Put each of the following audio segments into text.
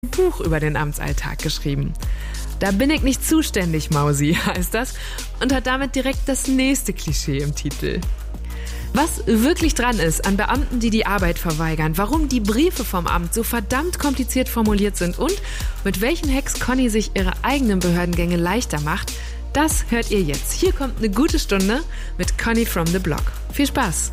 Buch über den Amtsalltag geschrieben. Da bin ich nicht zuständig, Mausi, heißt das, und hat damit direkt das nächste Klischee im Titel. Was wirklich dran ist an Beamten, die die Arbeit verweigern, warum die Briefe vom Amt so verdammt kompliziert formuliert sind und mit welchen Hacks Conny sich ihre eigenen Behördengänge leichter macht, das hört ihr jetzt. Hier kommt eine gute Stunde mit Conny from the Block. Viel Spaß!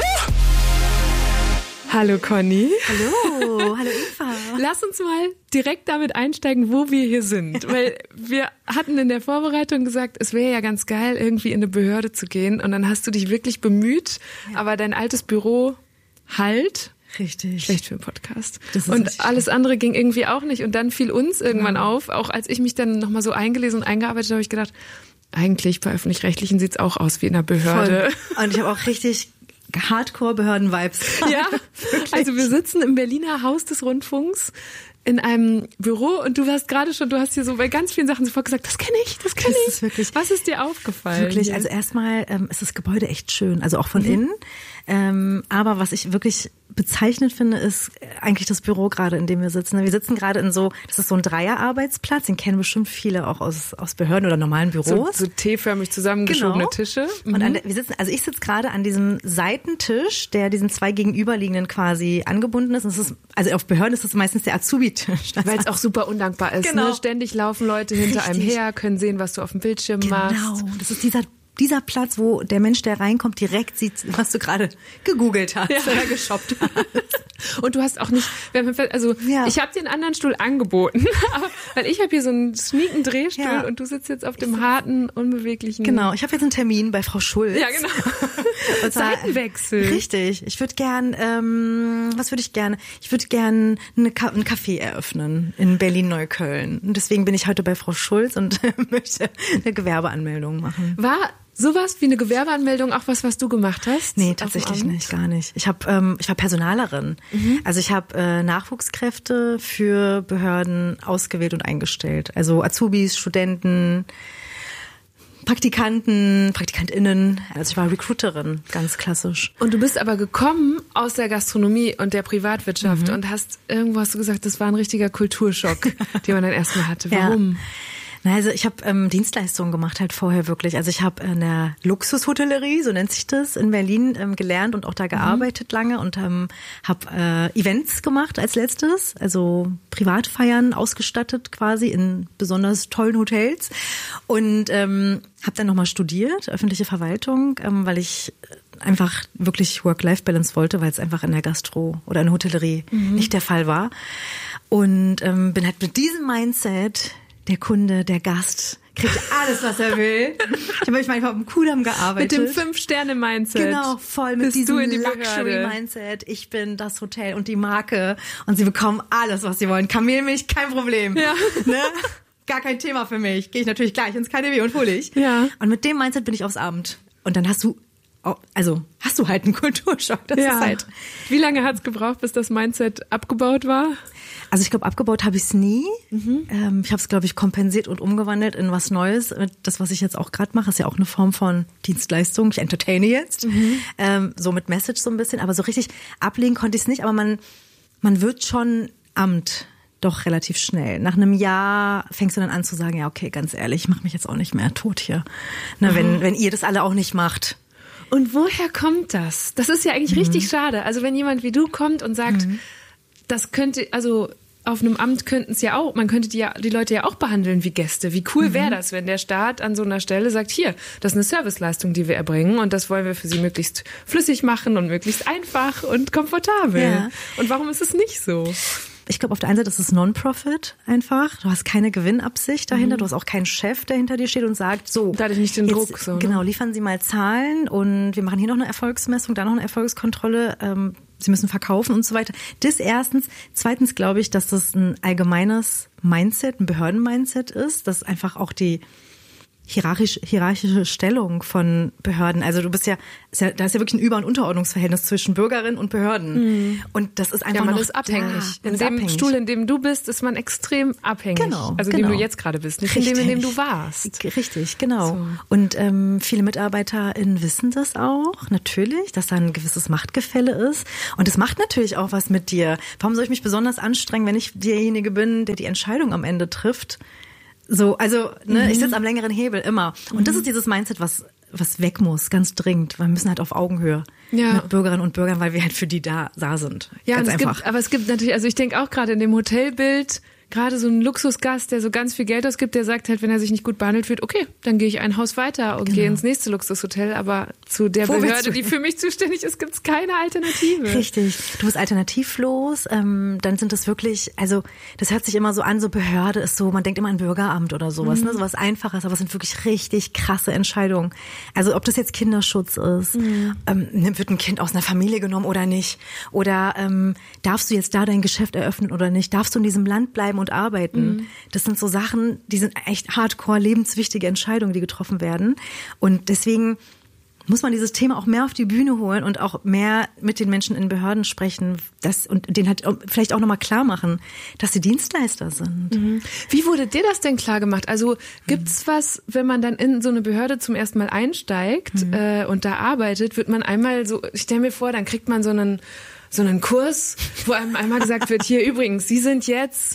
Hallo Conny. Hallo Eva. Lass uns mal direkt damit einsteigen, wo wir hier sind. Weil wir hatten in der Vorbereitung gesagt, es wäre ja ganz geil, irgendwie in eine Behörde zu gehen. Und dann hast du dich wirklich bemüht, aber dein altes Büro halt. Richtig. Schlecht für einen Podcast. Und alles andere ging irgendwie auch nicht. Und dann fiel uns irgendwann auf, auch als ich mich dann nochmal so eingelesen und eingearbeitet habe, habe ich gedacht, eigentlich bei Öffentlich-Rechtlichen sieht's auch aus wie in einer Behörde. Voll. Und ich habe auch richtig Hardcore-Behörden-Vibes. Ja, also wir sitzen im Berliner Haus des Rundfunks in einem Büro und du hast gerade schon, du hast hier so bei ganz vielen Sachen sofort gesagt, das kenne ich. Ist wirklich, was ist dir aufgefallen? Wirklich, also erstmal ist das Gebäude echt schön, also auch von innen. Aber was ich wirklich bezeichnend finde, ist eigentlich das Büro gerade, in dem wir sitzen. Wir sitzen gerade in das ist so ein Dreier-Arbeitsplatz, den kennen bestimmt viele auch aus Behörden oder normalen Büros. So T-förmig zusammengeschobene Tische. Und ich sitze gerade an diesem Seitentisch, der diesen zwei gegenüberliegenden quasi angebunden ist. Und also auf Behörden ist das meistens der Azubi-Tisch. Weil es auch super undankbar ist. Genau. Ne? Ständig laufen Leute hinter einem her, können sehen, was du auf dem Bildschirm machst. Genau, das ist dieser Platz, wo der Mensch, der reinkommt, direkt sieht, was du gerade gegoogelt hast oder geshoppt hast. Und du hast auch nicht, ich habe dir einen anderen Stuhl angeboten, weil ich habe hier so einen schnieken Drehstuhl und du sitzt jetzt auf dem harten, unbeweglichen. Genau, ich habe jetzt einen Termin bei Frau Schulz. Ja, genau. Seitenwechsel. Richtig. Ich würde gern, was würde ich gerne? Ich würde gern einen Café eröffnen in Berlin-Neukölln. Und deswegen bin ich heute bei Frau Schulz und möchte eine Gewerbeanmeldung machen. War sowas wie eine Gewerbeanmeldung auch was du gemacht hast? Nee, tatsächlich nicht, gar nicht. Ich war Personalerin. Also ich habe Nachwuchskräfte für Behörden ausgewählt und eingestellt. Also Azubis, Studenten, PraktikantInnen. Also ich war Recruiterin, ganz klassisch. Und du bist aber gekommen aus der Gastronomie und der Privatwirtschaft und hast du gesagt, das war ein richtiger Kulturschock, den man dann erstmal hatte. Warum? Ja. Also ich habe Dienstleistungen gemacht halt vorher wirklich. Also ich habe in der Luxushotellerie, so nennt sich das, in Berlin gelernt und auch da gearbeitet lange und habe Events gemacht als letztes, also Privatfeiern ausgestattet quasi in besonders tollen Hotels und habe dann nochmal studiert, öffentliche Verwaltung, weil ich einfach wirklich Work-Life-Balance wollte, weil es einfach in der Gastro oder in der Hotellerie nicht der Fall war und bin halt mit diesem Mindset, der Kunde, der Gast kriegt alles, was er will. Ich habe manchmal auf dem Kudamm gearbeitet. Mit dem 5-Sterne-Mindset. Genau, voll mit diesem Luxury-Mindset. Ich bin das Hotel und die Marke und sie bekommen alles, was sie wollen. Kamelmilch, kein Problem. Ja. Ne? Gar kein Thema für mich. Gehe ich natürlich gleich ins KDW und hole ich. Ja. Und mit dem Mindset bin ich aufs Amt. Und dann hast du halt einen Kulturschock. Das ist halt. Wie lange hat es gebraucht, bis das Mindset abgebaut war? Also ich glaube, abgebaut habe ich es nie. Ich habe es, glaube ich, kompensiert und umgewandelt in was Neues. Das, was ich jetzt auch gerade mache, ist ja auch eine Form von Dienstleistung. Ich entertaine jetzt. So mit Message so ein bisschen. Aber so richtig ablegen konnte ich es nicht. Aber man wird schon Amt doch relativ schnell. Nach einem Jahr fängst du dann an zu sagen, ja, okay, ganz ehrlich, ich mache mich jetzt auch nicht mehr tot hier. Na, wenn ihr das alle auch nicht macht. Und woher kommt das? Das ist ja eigentlich richtig schade. Also wenn jemand wie du kommt und sagt, das könnte, also auf einem Amt könnten es ja auch, man könnte die Leute ja auch behandeln wie Gäste. Wie cool wäre das, wenn der Staat an so einer Stelle sagt, hier, das ist eine Serviceleistung, die wir erbringen und das wollen wir für Sie möglichst flüssig machen und möglichst einfach und komfortabel. Ja. Und warum ist es nicht so? Ich glaube, auf der einen Seite ist es Non-Profit einfach. Du hast keine Gewinnabsicht dahinter. Du hast auch keinen Chef, der hinter dir steht und sagt, so. Dadurch nicht den Druck. So, ne? Genau, liefern Sie mal Zahlen und wir machen hier noch eine Erfolgsmessung, da noch eine Erfolgskontrolle. Sie müssen verkaufen und so weiter. Das erstens. Zweitens glaube ich, dass das ein allgemeines Mindset, ein Behörden-Mindset ist, dass einfach auch die hierarchische Stellung von Behörden. Also da ist ja wirklich ein Über- und Unterordnungsverhältnis zwischen Bürgerinnen und Behörden. Und das ist einfach man noch ist abhängig. Da. In dem Stuhl, in dem du bist, ist man extrem abhängig. Genau. Also in dem du jetzt gerade bist, nicht in dem du warst. Richtig, genau. So. Und viele MitarbeiterInnen wissen das auch, natürlich, dass da ein gewisses Machtgefälle ist. Und es macht natürlich auch was mit dir. Warum soll ich mich besonders anstrengen, wenn ich derjenige bin, der die Entscheidung am Ende trifft? So, also, ich sitze am längeren Hebel immer. Und das ist dieses Mindset, was weg muss, ganz dringend. Wir müssen halt auf Augenhöhe mit Bürgerinnen und Bürgern, weil wir halt für die da sind. Ja, ganz einfach. Aber es gibt natürlich, also ich denke auch gerade in dem Hotelbild, gerade so ein Luxusgast, der so ganz viel Geld ausgibt, der sagt halt, wenn er sich nicht gut behandelt fühlt, okay, dann gehe ich ein Haus weiter und gehe ins nächste Luxushotel, aber zu der Behörde, die für mich zuständig ist, gibt's keine Alternative. Richtig, du bist alternativlos, dann sind das wirklich, also das hört sich immer so an, so Behörde ist so, man denkt immer an Bürgeramt oder sowas, ne, sowas Einfaches, aber es sind wirklich richtig krasse Entscheidungen. Also ob das jetzt Kinderschutz ist, wird ein Kind aus einer Familie genommen oder nicht, oder darfst du jetzt da dein Geschäft eröffnen oder nicht, darfst du in diesem Land bleiben und arbeiten. Das sind so Sachen, die sind echt hardcore, lebenswichtige Entscheidungen, die getroffen werden. Und deswegen muss man dieses Thema auch mehr auf die Bühne holen und auch mehr mit den Menschen in Behörden sprechen und denen halt vielleicht auch nochmal klar machen, dass sie Dienstleister sind. Wie wurde dir das denn klar gemacht? Also gibt's was, wenn man dann in so eine Behörde zum ersten Mal einsteigt und da arbeitet, wird man einmal so, ich stelle mir vor, dann kriegt man so einen Kurs, wo einem einmal gesagt wird, hier übrigens, Sie sind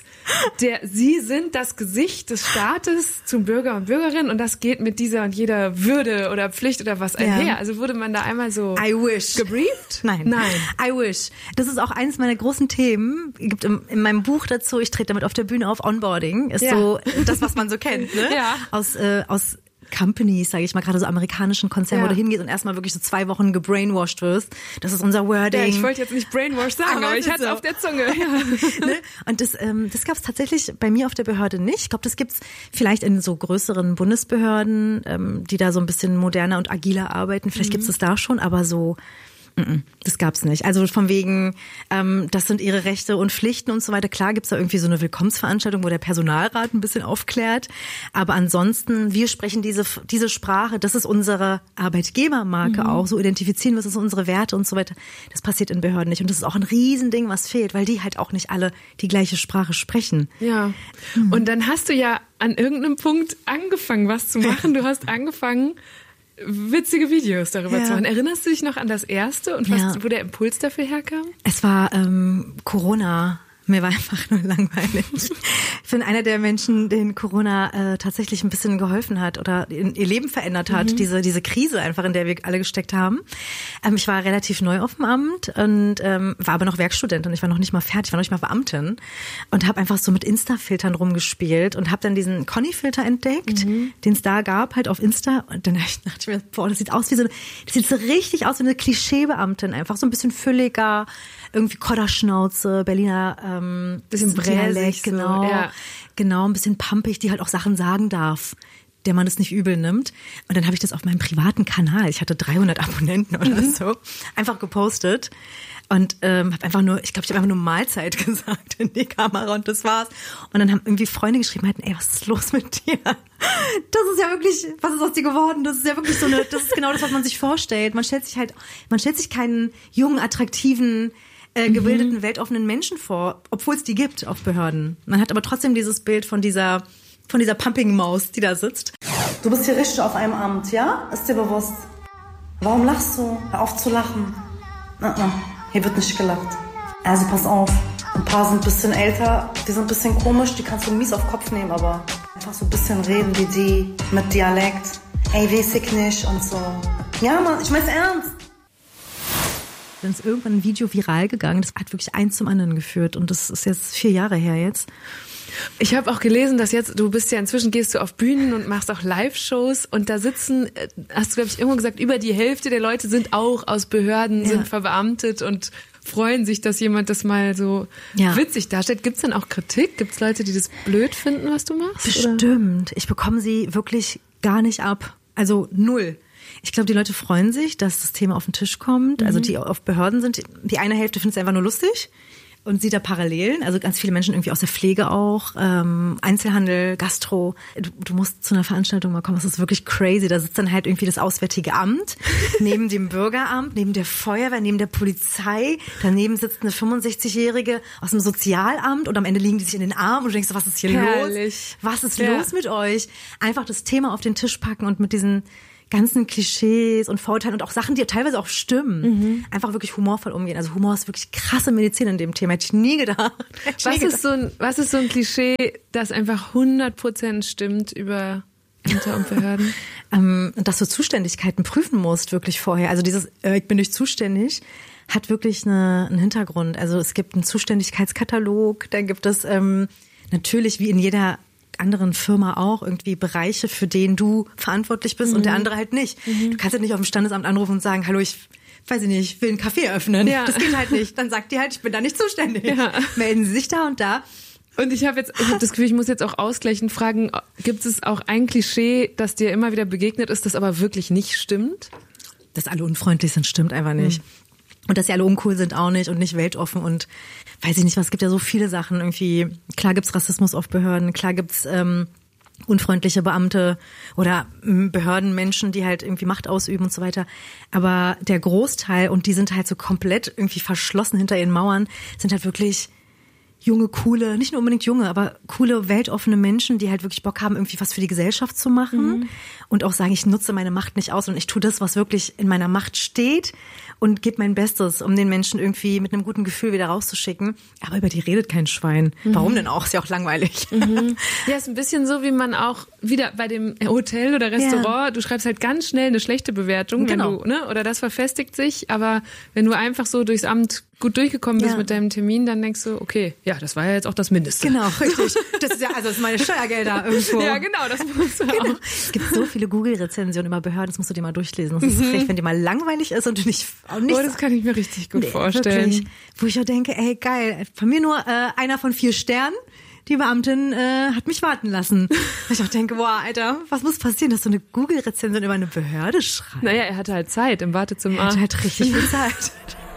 das Gesicht des Staates zum Bürger und Bürgerin und das geht mit dieser und jeder Würde oder Pflicht oder was einher. Also wurde man da einmal so gebrieft? Nein. I wish. Das ist auch eines meiner großen Themen. Gibt in meinem Buch dazu, ich trete damit auf der Bühne auf, Onboarding, ist so das, was man so kennt, ne? Ja. Aus Companies, sage ich mal, gerade so amerikanischen Konzernen, wo du hingehst und erstmal wirklich so 2 Wochen gebrainwashed wirst. Das ist unser Wording. Ja, ich wollte jetzt nicht brainwashed sagen, aber ich hatte es auf der Zunge. Ja. Ne? Und das gab es tatsächlich bei mir auf der Behörde nicht. Ich glaube, das gibt's vielleicht in so größeren Bundesbehörden, die da so ein bisschen moderner und agiler arbeiten. Vielleicht gibt's das da schon, aber so das gab's nicht. Also von wegen, das sind ihre Rechte und Pflichten und so weiter. Klar gibt's da irgendwie so eine Willkommensveranstaltung, wo der Personalrat ein bisschen aufklärt. Aber ansonsten, wir sprechen diese Sprache, das ist unsere Arbeitgebermarke auch. So identifizieren wir, das sind unsere Werte und so weiter. Das passiert in Behörden nicht. Und das ist auch ein Riesending, was fehlt, weil die halt auch nicht alle die gleiche Sprache sprechen. Ja. Und dann hast du ja an irgendeinem Punkt angefangen, was zu machen. Du hast angefangen, witzige Videos darüber zu machen. Erinnerst du dich noch an das erste und wo der Impuls dafür herkam? Es war Corona. Mir war einfach nur langweilig. Ich bin einer der Menschen, denen Corona tatsächlich ein bisschen geholfen hat oder ihr Leben verändert hat. Diese Krise einfach, in der wir alle gesteckt haben. Ich war relativ neu auf dem Amt und war aber noch Werkstudentin. Ich war noch nicht mal fertig, ich war noch nicht mal Beamtin und habe einfach so mit Insta-Filtern rumgespielt und habe dann diesen Conny-Filter entdeckt, den es da gab, halt auf Insta. Und dann dachte ich mir, boah, das sieht so richtig aus wie eine Klischeebeamtin, einfach so ein bisschen fülliger, irgendwie Kodderschnauze, Berliner bisschen bräsig, genau, so, ja. Genau, ein bisschen pumpig, die halt auch Sachen sagen darf, der man das nicht übel nimmt. Und dann habe ich das auf meinem privaten Kanal, ich hatte 300 Abonnenten oder so, einfach gepostet und habe einfach nur, ich habe einfach nur Mahlzeit gesagt in die Kamera und das war's. Und dann haben irgendwie Freunde geschrieben, ey, was ist los mit dir? Das ist ja wirklich, was ist aus dir geworden? Das ist ja wirklich das ist genau das, was man sich vorstellt. Man stellt sich keinen jungen, attraktiven, gebildeten, weltoffenen Menschen vor, obwohl es die gibt auf Behörden. Man hat aber trotzdem dieses Bild von dieser Pumping-Maus, die da sitzt. Du bist hier richtig auf einem Amt, ja? Ist dir bewusst? Warum lachst du? Hör auf zu lachen. Hier wird nicht gelacht. Also pass auf, ein paar sind ein bisschen älter, die sind ein bisschen komisch, die kannst du mies auf den Kopf nehmen, aber einfach so ein bisschen reden wie die, mit Dialekt. Ey, weiß ich nicht und so. Ja, Mann, ich mein's ernst. Dann ist irgendwann ein Video viral gegangen. Das hat wirklich eins zum anderen geführt. Und das ist jetzt 4 Jahre her jetzt. Ich habe auch gelesen, dass du bist ja inzwischen, gehst du auf Bühnen und machst auch Live-Shows. Und da sitzen, hast du, glaube ich, irgendwo gesagt, über die Hälfte der Leute sind auch aus Behörden, sind verbeamtet und freuen sich, dass jemand das mal so witzig darstellt. Gibt's denn auch Kritik? Gibt's Leute, die das blöd finden, was du machst? Bestimmt. Oder? Ich bekomme sie wirklich gar nicht ab. Also 0. Ich glaube, die Leute freuen sich, dass das Thema auf den Tisch kommt. Also die auf Behörden sind, die eine Hälfte findet es einfach nur lustig. und sieht da Parallelen, also ganz viele Menschen irgendwie aus der Pflege auch, Einzelhandel, Gastro. Du musst zu einer Veranstaltung mal kommen, das ist wirklich crazy. Da sitzt dann halt irgendwie das Auswärtige Amt, neben dem Bürgeramt, neben der Feuerwehr, neben der Polizei. Daneben sitzt eine 65-Jährige aus dem Sozialamt und am Ende liegen die sich in den Armen und du denkst, was ist hier los? Was ist los mit euch? Einfach das Thema auf den Tisch packen und mit diesen ganzen Klischees und Vorurteilen und auch Sachen, die teilweise auch stimmen, einfach wirklich humorvoll umgehen. Also Humor ist wirklich krasse Medizin in dem Thema. Hätte ich nie gedacht. Was ist so ein Klischee, das einfach 100% stimmt über Ämter und Behörden? Dass du Zuständigkeiten prüfen musst wirklich vorher. Also dieses ich bin nicht zuständig hat wirklich einen Hintergrund. Also es gibt einen Zuständigkeitskatalog, da gibt es natürlich wie in jeder anderen Firma auch irgendwie Bereiche, für den du verantwortlich bist und der andere halt nicht. Du kannst ja nicht auf dem Standesamt anrufen und sagen, hallo, ich will einen Café eröffnen. Ja. Das geht halt nicht. Dann sagt die halt, ich bin da nicht zuständig. Ja. Melden Sie sich da und da. Und ich habe das Gefühl, ich muss jetzt auch ausgleichend fragen, gibt es auch ein Klischee, das dir immer wieder begegnet ist, das aber wirklich nicht stimmt? Dass alle unfreundlich sind, stimmt einfach nicht. Und dass sie alle uncool sind auch nicht und nicht weltoffen und weiß ich nicht was, es gibt ja so viele Sachen irgendwie. Klar gibt's Rassismus auf Behörden, klar gibt's unfreundliche Beamte oder Behördenmenschen, die halt irgendwie Macht ausüben und so weiter. Aber der Großteil, und die sind halt so komplett irgendwie verschlossen hinter ihren Mauern, sind halt wirklich junge, coole, nicht nur unbedingt junge, aber coole, weltoffene Menschen, die halt wirklich Bock haben, irgendwie was für die Gesellschaft zu machen und auch sagen, ich nutze meine Macht nicht aus und ich tue das, was wirklich in meiner Macht steht und gebe mein Bestes, um den Menschen irgendwie mit einem guten Gefühl wieder rauszuschicken. Aber über die redet kein Schwein. Warum denn auch? Ist ja auch langweilig. Ja, ist ein bisschen so, wie man auch wieder bei dem Hotel oder Restaurant, du schreibst halt ganz schnell eine schlechte Bewertung, wenn du, ne, oder das verfestigt sich, aber wenn du einfach so durchs Amt gut durchgekommen bist mit deinem Termin, dann denkst du, okay, ja, das war ja jetzt auch das Mindeste. Genau, richtig. Das ist ja, also das sind meine Steuergelder irgendwo. Ja, genau, das musst du auch. Es gibt so viele Google-Rezensionen über Behörden, das musst du dir mal durchlesen. Das ist recht, wenn dir mal langweilig ist und du nicht das kann ich mir richtig gut vorstellen. Wirklich, wo ich auch denke, ey, geil, von mir nur einer von 4 Sternen. Die Beamtin hat mich warten lassen. Ich auch denke, boah, Alter, was muss passieren, dass du eine Google-Rezension über eine Behörde schreibst? Naja, er hatte halt Zeit im Wartezimmer. Er hatte halt richtig viel Zeit.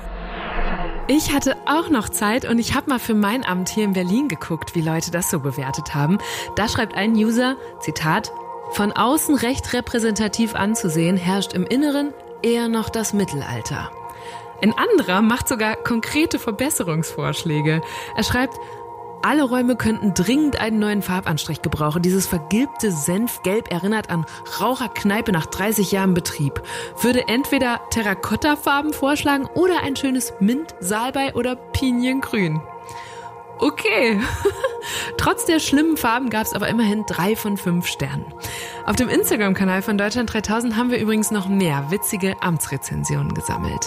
Ich hatte auch noch Zeit und ich habe mal für mein Amt hier in Berlin geguckt, wie Leute das so bewertet haben. Da schreibt ein User, Zitat, von außen recht repräsentativ anzusehen, herrscht im Inneren eher noch das Mittelalter. Ein anderer macht sogar konkrete Verbesserungsvorschläge. Er schreibt, alle Räume könnten dringend einen neuen Farbanstrich gebrauchen. Dieses vergilbte Senfgelb erinnert an Raucherkneipe nach 30 Jahren Betrieb. Würde entweder Terrakottafarben vorschlagen oder ein schönes Mint, Salbei oder Piniengrün. Okay. Trotz der schlimmen Farben gab es aber immerhin 3 von 5 Sternen. Auf dem Instagram-Kanal von Deutschland 3000 haben wir übrigens noch mehr witzige Amtsrezensionen gesammelt.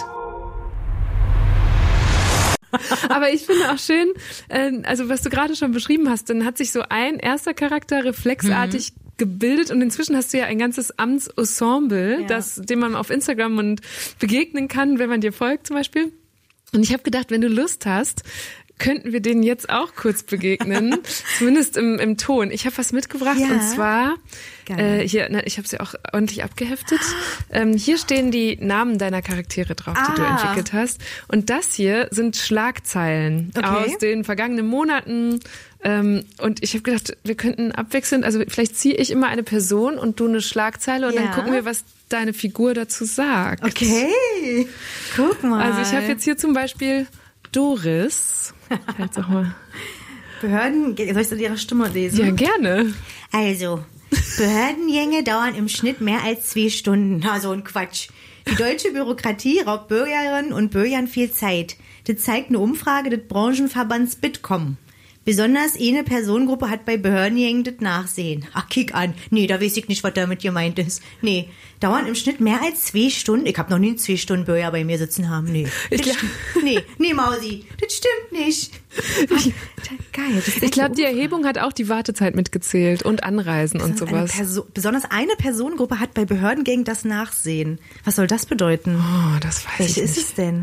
Aber ich finde auch schön, also was du gerade schon beschrieben hast, dann hat sich so ein erster Charakter reflexartig gebildet und inzwischen hast du ja ein ganzes Amtsensemble, dem man auf Instagram und begegnen kann, wenn man dir folgt zum Beispiel. Und ich habe gedacht, wenn du Lust hast, könnten wir denen jetzt auch kurz begegnen, zumindest im Ton. Ich habe was mitgebracht und zwar, hier, ich habe sie auch ordentlich abgeheftet. Hier stehen die Namen deiner Charaktere drauf, die du entwickelt hast. Und das hier sind Schlagzeilen aus den vergangenen Monaten. Und ich habe gedacht, wir könnten abwechselnd, also vielleicht ziehe ich immer eine Person und du eine Schlagzeile und dann gucken wir, was deine Figur dazu sagt. Okay, guck mal. Also ich habe jetzt hier zum Beispiel Doris. Halt doch mal. Behörden, soll ich das in ihrer Stimme lesen? Ja, gerne. Also, Behördengänge dauern im Schnitt mehr als 2 Stunden. Na, so ein Quatsch. Die deutsche Bürokratie raubt Bürgerinnen und Bürgern viel Zeit. Das zeigt eine Umfrage des Branchenverbands Bitkom. Besonders eine Personengruppe hat bei Behördengängen das Nachsehen. Ach, kick an. Nee, da weiß ich nicht, was damit gemeint ist. Nee, dauern im Schnitt mehr als 2 Stunden. Ich habe noch nie 2 Stunden Bürger bei mir sitzen haben. Nee, nee, Mausi, das stimmt nicht. Geil. Ich glaube, die Erhebung hat auch die Wartezeit mitgezählt und Anreisen und sowas. Besonders eine Personengruppe hat bei Behördengängen das Nachsehen. Was soll das bedeuten? Oh, das weiß ich nicht. Welche ist es denn?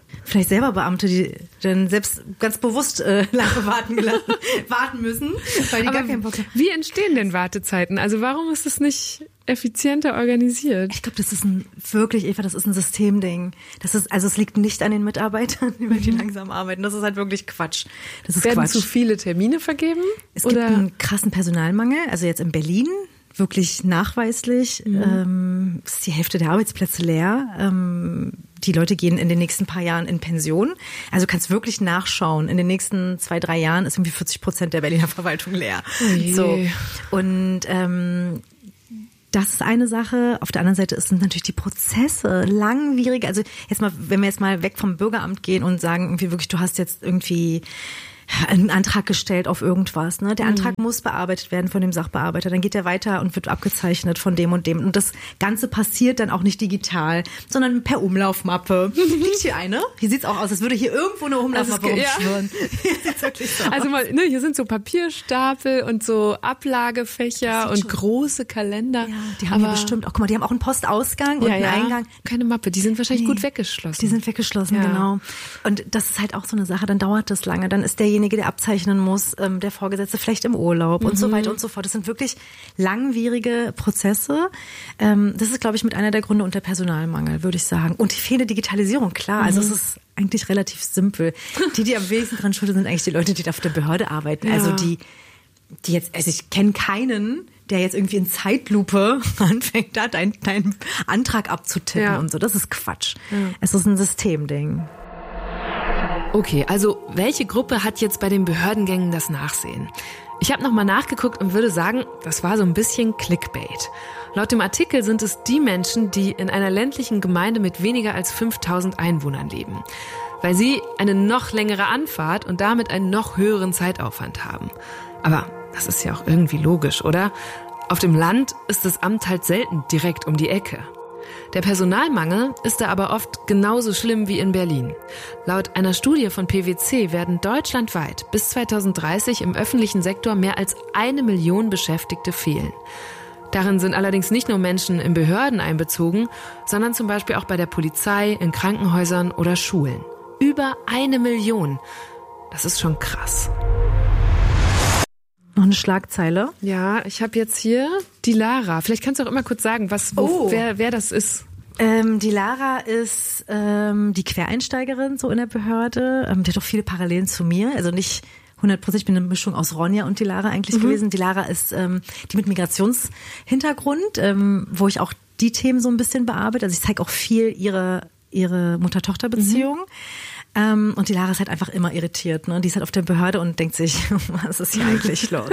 Vielleicht selber Beamte, die dann selbst ganz bewusst lange warten müssen, weil die Aber gar keinen Bock haben. wie entstehen denn Wartezeiten? Also warum ist es nicht effizienter organisiert? Ich glaube, das ist das ist ein Systemding. Es liegt nicht an den Mitarbeitern, die langsam arbeiten. Das ist halt wirklich Quatsch. Das ist Werden Quatsch. zu viele Termine vergeben? Es gibt einen krassen Personalmangel. Also jetzt in Berlin wirklich nachweislich ist die Hälfte der Arbeitsplätze leer. Die Leute gehen in den nächsten paar Jahren in Pension. Also du kannst wirklich nachschauen. In den nächsten 2-3 Jahren ist irgendwie 40% der Berliner Verwaltung leer. Oh so. Und das ist eine Sache. Auf der anderen Seite sind natürlich die Prozesse langwierig. Also wenn wir jetzt mal weg vom Bürgeramt gehen und sagen, irgendwie wirklich, du hast jetzt irgendwie einen Antrag gestellt auf irgendwas. Ne? Der Antrag muss bearbeitet werden von dem Sachbearbeiter. Dann geht er weiter und wird abgezeichnet von dem und dem. Und das Ganze passiert dann auch nicht digital, sondern per Umlaufmappe. Liegt hier eine? Hier sieht's auch aus, als würde hier irgendwo eine Umlaufmappe rumschwirren. Sieht's wirklich so Also mal, hier sind so Papierstapel und so Ablagefächer und große Kalender. Ja, die haben hier bestimmt auch, guck mal, die haben auch einen Postausgang und einen Eingang. Keine Mappe, die sind wahrscheinlich gut weggeschlossen. Die sind weggeschlossen, genau. Und das ist halt auch so eine Sache, dann dauert das lange. Dann ist derjenige, der abzeichnen muss, der Vorgesetzte vielleicht im Urlaub und so weiter und so fort. Das sind wirklich langwierige Prozesse. Das ist, glaube ich, mit einer der Gründe unter Personalmangel, würde ich sagen. Und die fehlende Digitalisierung, klar. Also es ist eigentlich relativ simpel. Die am wenigsten dran schuld sind eigentlich die Leute, die da auf der Behörde arbeiten. Ja. Also die jetzt, also ich kenne keinen, der jetzt irgendwie in Zeitlupe anfängt, da deinen Antrag abzutippen und so. Das ist Quatsch. Ja. Es ist ein Systemding. Okay, also welche Gruppe hat jetzt bei den Behördengängen das Nachsehen? Ich habe nochmal nachgeguckt und würde sagen, das war so ein bisschen Clickbait. Laut dem Artikel sind es die Menschen, die in einer ländlichen Gemeinde mit weniger als 5000 Einwohnern leben, weil sie eine noch längere Anfahrt und damit einen noch höheren Zeitaufwand haben. Aber das ist ja auch irgendwie logisch, oder? Auf dem Land ist das Amt halt selten direkt um die Ecke. Der Personalmangel ist da aber oft genauso schlimm wie in Berlin. Laut einer Studie von PwC werden deutschlandweit bis 2030 im öffentlichen Sektor mehr als 1 Million Beschäftigte fehlen. Darin sind allerdings nicht nur Menschen in Behörden einbezogen, sondern zum Beispiel auch bei der Polizei, in Krankenhäusern oder Schulen. Über 1 Million. Das ist schon krass. Noch eine Schlagzeile? Ja, ich habe jetzt hier die Lara. Vielleicht kannst du auch immer kurz sagen, wer das ist. Die Lara ist die Quereinsteigerin so in der Behörde. Die hat auch viele Parallelen zu mir. Also nicht 100%, ich bin eine Mischung aus Ronja und die Lara eigentlich gewesen. Die Lara ist die mit Migrationshintergrund, wo ich auch die Themen so ein bisschen bearbeite. Also ich zeige auch viel ihre Mutter-Tochter-Beziehung. Und die Lara ist halt einfach immer irritiert, ne? Die ist halt auf der Behörde und denkt sich, was ist hier eigentlich los?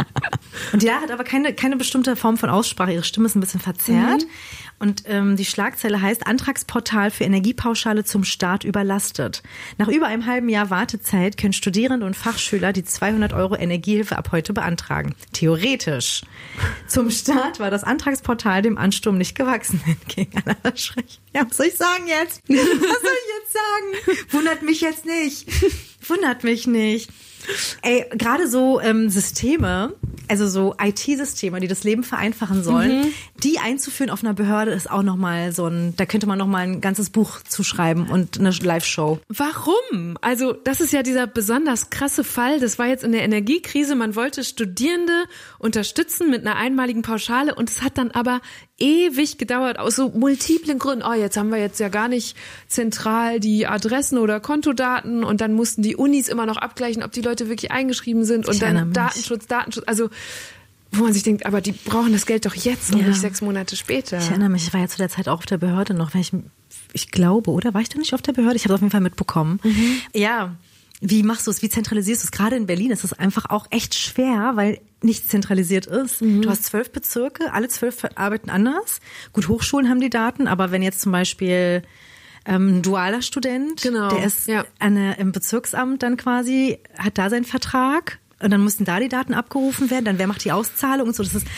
Und die Lara hat aber keine bestimmte Form von Aussprache. Ihre Stimme ist ein bisschen verzerrt. Und die Schlagzeile heißt, Antragsportal für Energiepauschale zum Staat überlastet. Nach über einem halben Jahr Wartezeit können Studierende und Fachschüler die 200 € Energiehilfe ab heute beantragen. Theoretisch. Zum Staat war das Antragsportal dem Ansturm nicht gewachsen, entgegen aller Schreck. Ja, was soll ich sagen jetzt? Was soll ich jetzt sagen? Wundert mich jetzt nicht. Wundert mich nicht. Ey, gerade so Systeme, also so IT-Systeme, die das Leben vereinfachen sollen, die einzuführen auf einer Behörde ist auch nochmal da könnte man nochmal ein ganzes Buch zuschreiben und eine Live-Show. Warum? Also das ist ja dieser besonders krasse Fall. Das war jetzt in der Energiekrise. Man wollte Studierende unterstützen mit einer einmaligen Pauschale und es hat dann aber ewig gedauert, aus so multiplen Gründen. Oh, jetzt haben wir jetzt ja gar nicht zentral die Adressen oder Kontodaten und dann mussten die Unis immer noch abgleichen, ob die Leute wirklich eingeschrieben sind und dann Datenschutz. Also wo man sich denkt, aber die brauchen das Geld doch jetzt und nicht 6 Monate später. Ich erinnere mich, ich war ja zu der Zeit auch auf der Behörde noch, wenn ich glaube, oder? War ich da nicht auf der Behörde? Ich habe es auf jeden Fall mitbekommen. Ja, wie machst du es? Wie zentralisierst du es? Gerade in Berlin ist es einfach auch echt schwer, weil nichts zentralisiert ist. Du hast 12 Bezirke, alle 12 arbeiten anders. Gut, Hochschulen haben die Daten, aber wenn jetzt zum Beispiel ein dualer Student, der ist im Bezirksamt dann quasi, hat da seinen Vertrag und dann müssen da die Daten abgerufen werden, dann wer macht die Auszahlung und so. Das ist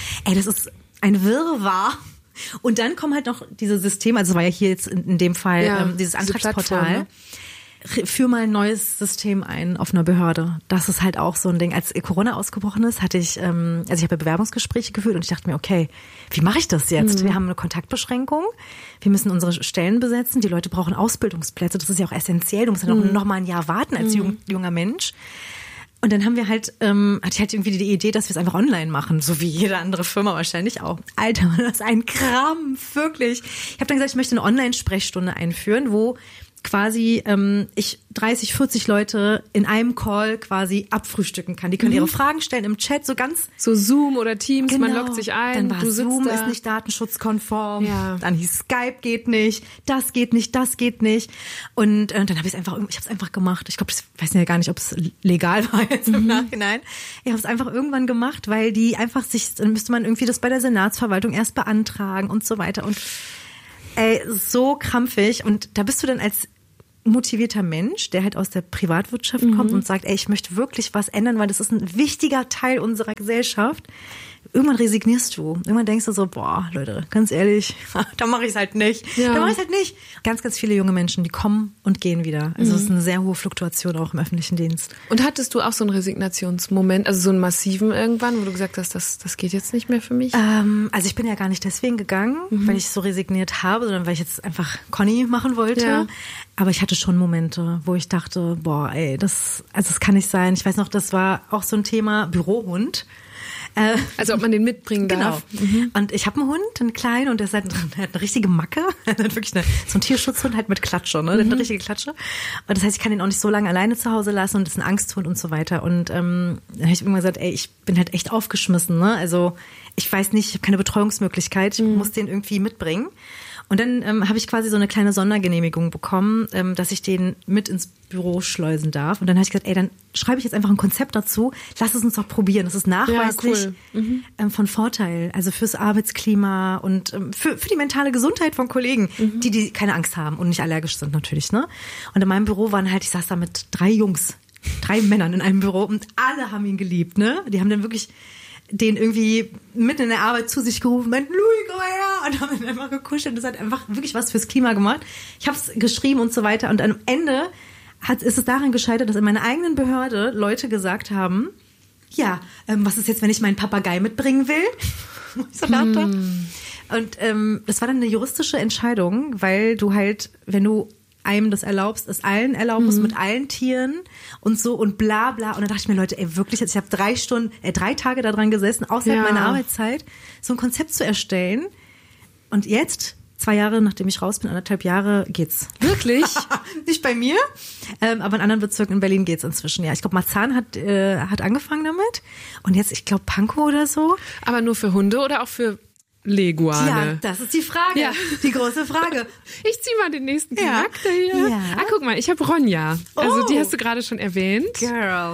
ein Wirrwarr. Und dann kommen halt noch diese Systeme, also war ja hier jetzt in dem Fall dieses Antragsportal. Führ mal ein neues System ein auf einer Behörde. Das ist halt auch so ein Ding. Als Corona ausgebrochen ist, hatte ich, also ich habe Bewerbungsgespräche geführt und ich dachte mir, okay, wie mache ich das jetzt? Wir haben eine Kontaktbeschränkung, wir müssen unsere Stellen besetzen, die Leute brauchen Ausbildungsplätze, das ist ja auch essentiell, du musst ja noch mal ein Jahr warten als junger Mensch. Und dann haben wir halt, hatte ich halt irgendwie die Idee, dass wir es einfach online machen, so wie jede andere Firma wahrscheinlich auch. Alter, das ist ein Krampf, wirklich. Ich habe dann gesagt, ich möchte eine Online-Sprechstunde einführen, wo quasi ich 30, 40 Leute in einem Call quasi abfrühstücken kann. Die können ihre Fragen stellen im Chat, so ganz... So Zoom oder Teams, man loggt sich ein, dann war du sitzt Zoom da. ist nicht datenschutzkonform, Ja. dann hieß Skype geht nicht, das geht nicht, das geht nicht. Und dann habe ich habe es einfach gemacht. Ich glaube, ich weiß ja gar nicht, ob es legal war jetzt im Nachhinein. Ich habe es einfach irgendwann gemacht, weil die einfach dann müsste man irgendwie das bei der Senatsverwaltung erst beantragen und so weiter. Und so krampfig. Und da bist du dann als motivierter Mensch, der halt aus der Privatwirtschaft kommt und sagt, ich möchte wirklich was ändern, weil das ist ein wichtiger Teil unserer Gesellschaft. Irgendwann resignierst du. Irgendwann denkst du so, boah, Leute, ganz ehrlich, da mache ich es halt nicht. Ja. Da mache ich es halt nicht. Ganz, ganz viele junge Menschen, die kommen und gehen wieder. Also es ist eine sehr hohe Fluktuation auch im öffentlichen Dienst. Und hattest du auch so einen Resignationsmoment, also so einen massiven irgendwann, wo du gesagt hast, das geht jetzt nicht mehr für mich? Also ich bin ja gar nicht deswegen gegangen, weil ich so resigniert habe, sondern weil ich jetzt einfach Conny machen wollte. Ja. Aber ich hatte schon Momente, wo ich dachte, boah, das kann nicht sein. Ich weiß noch, das war auch so ein Thema Bürohund. Also ob man den mitbringen darf. Genau. Und ich habe einen Hund, einen kleinen, und der hat eine richtige Macke. Der hat wirklich so ein Tierschutzhund halt mit Klatsche, ne? Der hat eine richtige Klatsche. Und das heißt, ich kann ihn auch nicht so lange alleine zu Hause lassen und das ist ein Angsthund und so weiter. Und dann habe ich irgendwann gesagt, ich bin halt echt aufgeschmissen, ne? Also ich weiß nicht, ich habe keine Betreuungsmöglichkeit, ich muss den irgendwie mitbringen. Und dann habe ich quasi so eine kleine Sondergenehmigung bekommen, dass ich den mit ins Büro schleusen darf. Und dann habe ich gesagt, dann schreibe ich jetzt einfach ein Konzept dazu. Lass es uns doch probieren. Das ist nachweislich von Vorteil. Also fürs Arbeitsklima und für die mentale Gesundheit von Kollegen, die keine Angst haben und nicht allergisch sind natürlich. Ne? Und in meinem Büro waren halt, ich saß da mit 3 Männern in einem Büro und alle haben ihn geliebt. Ne? Die haben dann wirklich den irgendwie mitten in der Arbeit zu sich gerufen, Louis, komm her, und haben ihn einfach gekuschelt. Das hat einfach wirklich was fürs Klima gemacht. Ich habe es geschrieben und so weiter. Und am Ende ist es daran gescheitert, dass in meiner eigenen Behörde Leute gesagt haben, ja, was ist jetzt, wenn ich meinen Papagei mitbringen will? Ich so dachte. Und das war dann eine juristische Entscheidung, weil du halt, wenn du einem das erlaubst, es allen erlauben musst, mit allen Tieren und so und bla bla. Und da dachte ich mir, Leute, wirklich, ich habe 3 Tage daran gesessen, außerhalb meiner Arbeitszeit, so ein Konzept zu erstellen. Und jetzt, 2 Jahre, nachdem ich raus bin, 1,5 Jahre, geht's. Wirklich? Nicht bei mir, aber in anderen Bezirken in Berlin geht's inzwischen. Ja, ich glaube, Marzahn hat angefangen damit. Und jetzt, ich glaube, Pankow oder so. Aber nur für Hunde oder auch für Leguane? Ja, das ist die Frage. Ja. Die große Frage. Ich zieh mal den nächsten Charakter hier. Ja. Guck mal, ich habe Ronja. Also die hast du gerade schon erwähnt. Girl.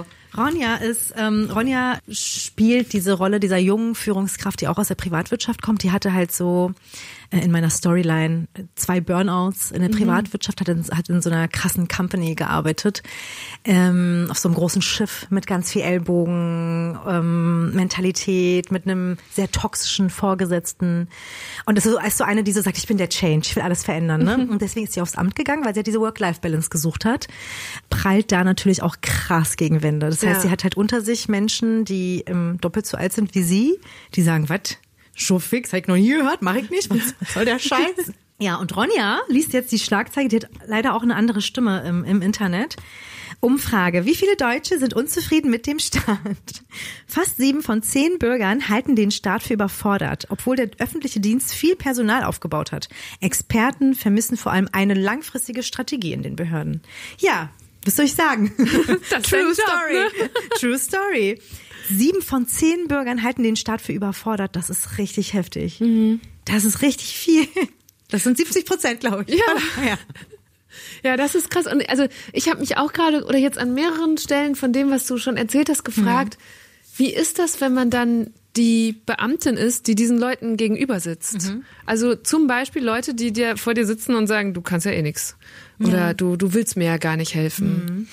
Ronja spielt diese Rolle dieser jungen Führungskraft, die auch aus der Privatwirtschaft kommt. Die hatte halt so in meiner Storyline 2 Burnouts in der Privatwirtschaft, hat in so einer krassen Company gearbeitet, auf so einem großen Schiff mit ganz viel Ellbogen, Mentalität, mit einem sehr toxischen Vorgesetzten. Und das ist so eine, die so sagt, ich bin der Change, ich will alles verändern. Ne? Und deswegen ist sie aufs Amt gegangen, weil sie halt diese Work-Life-Balance gesucht hat. Prallt da natürlich auch krass gegen Wände. Das heißt, sie hat halt unter sich Menschen, die doppelt so alt sind wie sie, die sagen, was? Schon fix, hab ich noch nie gehört, mach ich nicht, was soll der Scheiß? Ja, und Ronja liest jetzt die Schlagzeile, die hat leider auch eine andere Stimme im Internet. Umfrage, wie viele Deutsche sind unzufrieden mit dem Staat? Fast 7 von 10 Bürgern halten den Staat für überfordert, obwohl der öffentliche Dienst viel Personal aufgebaut hat. Experten vermissen vor allem eine langfristige Strategie in den Behörden. Ja, was soll ich sagen? Das True ist Story. Job, ne? True Story. 7 von 10 Bürgern halten den Staat für überfordert. Das ist richtig heftig. Das ist richtig viel. Das sind 70%, glaube ich. Ja. Ja, das ist krass. Und also ich habe mich auch gerade oder jetzt an mehreren Stellen von dem, was du schon erzählt hast, gefragt, wie ist das, wenn man dann die Beamtin ist, die diesen Leuten gegenüber sitzt? Also zum Beispiel Leute, die dir vor dir sitzen und sagen, du kannst ja eh nix. Oder du willst mir ja gar nicht helfen.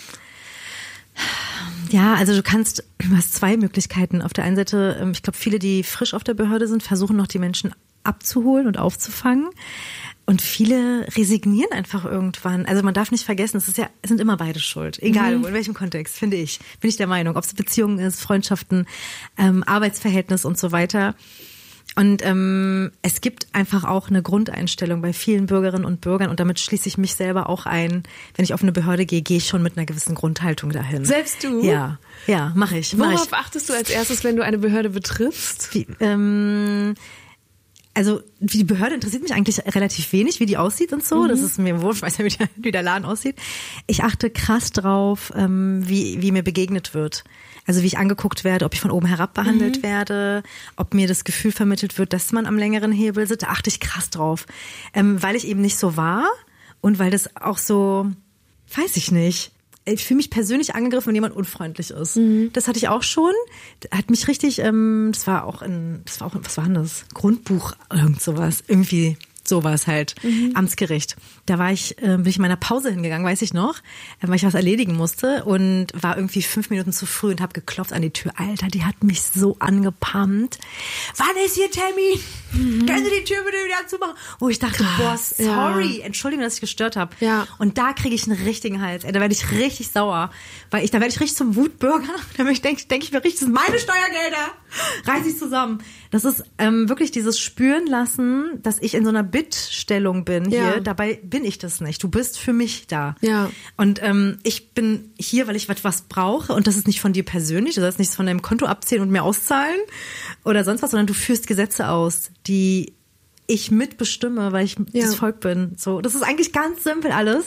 Ja, also du hast 2 Möglichkeiten. Auf der einen Seite, ich glaube, viele, die frisch auf der Behörde sind, versuchen noch die Menschen abzuholen und aufzufangen. Und viele resignieren einfach irgendwann. Also man darf nicht vergessen, es sind immer beide schuld. Egal in welchem Kontext, finde ich. Bin ich der Meinung. Ob es Beziehungen ist, Freundschaften, Arbeitsverhältnis und so weiter. Und es gibt einfach auch eine Grundeinstellung bei vielen Bürgerinnen und Bürgern und damit schließe ich mich selber auch ein. Wenn ich auf eine Behörde gehe, gehe ich schon mit einer gewissen Grundhaltung dahin. Selbst du? Ja, mache ich. Worauf achtest du als erstes, wenn du eine Behörde betrittst? Also die Behörde interessiert mich eigentlich relativ wenig, wie die aussieht und so. Das ist mir wurscht, ich weiß ja, wie der Laden aussieht. Ich achte krass drauf, wie mir begegnet wird. Also wie ich angeguckt werde, ob ich von oben herab behandelt werde, ob mir das Gefühl vermittelt wird, dass man am längeren Hebel sitzt. Da achte ich krass drauf. Weil ich eben nicht so war und weil das auch so, weiß ich nicht. Ich fühle mich persönlich angegriffen, wenn jemand unfreundlich ist. Das hatte ich auch schon. Hat mich richtig, was war denn das? Grundbuch, irgend sowas. Irgendwie sowas halt. Amtsgericht. Da bin ich in meiner Pause hingegangen, weiß ich noch, weil ich was erledigen musste und war irgendwie 5 Minuten zu früh und habe geklopft an die Tür. Alter, die hat mich so angepammt. Wann ist hier Termin? Können Sie die Tür bitte wieder zumachen? Wo ich dachte, boah, sorry, entschuldige, dass ich gestört habe. Ja. Und da kriege ich einen richtigen Hals. Da werde ich richtig sauer. Da werde ich richtig zum Wutbürger. Da denke ich mir richtig, das sind meine Steuergelder. Reiß ich zusammen. Das ist wirklich dieses Spüren lassen, dass ich in so einer Bittstellung bin hier. Dabei bin ich das nicht. Du bist für mich da. Ja. Und ich bin hier, weil ich was brauche und das ist nicht von dir persönlich. Du sollst nichts von deinem Konto abzählen und mir auszahlen oder sonst was, sondern du führst Gesetze aus, die ich mitbestimme, weil ich das Volk bin. So, das ist eigentlich ganz simpel alles.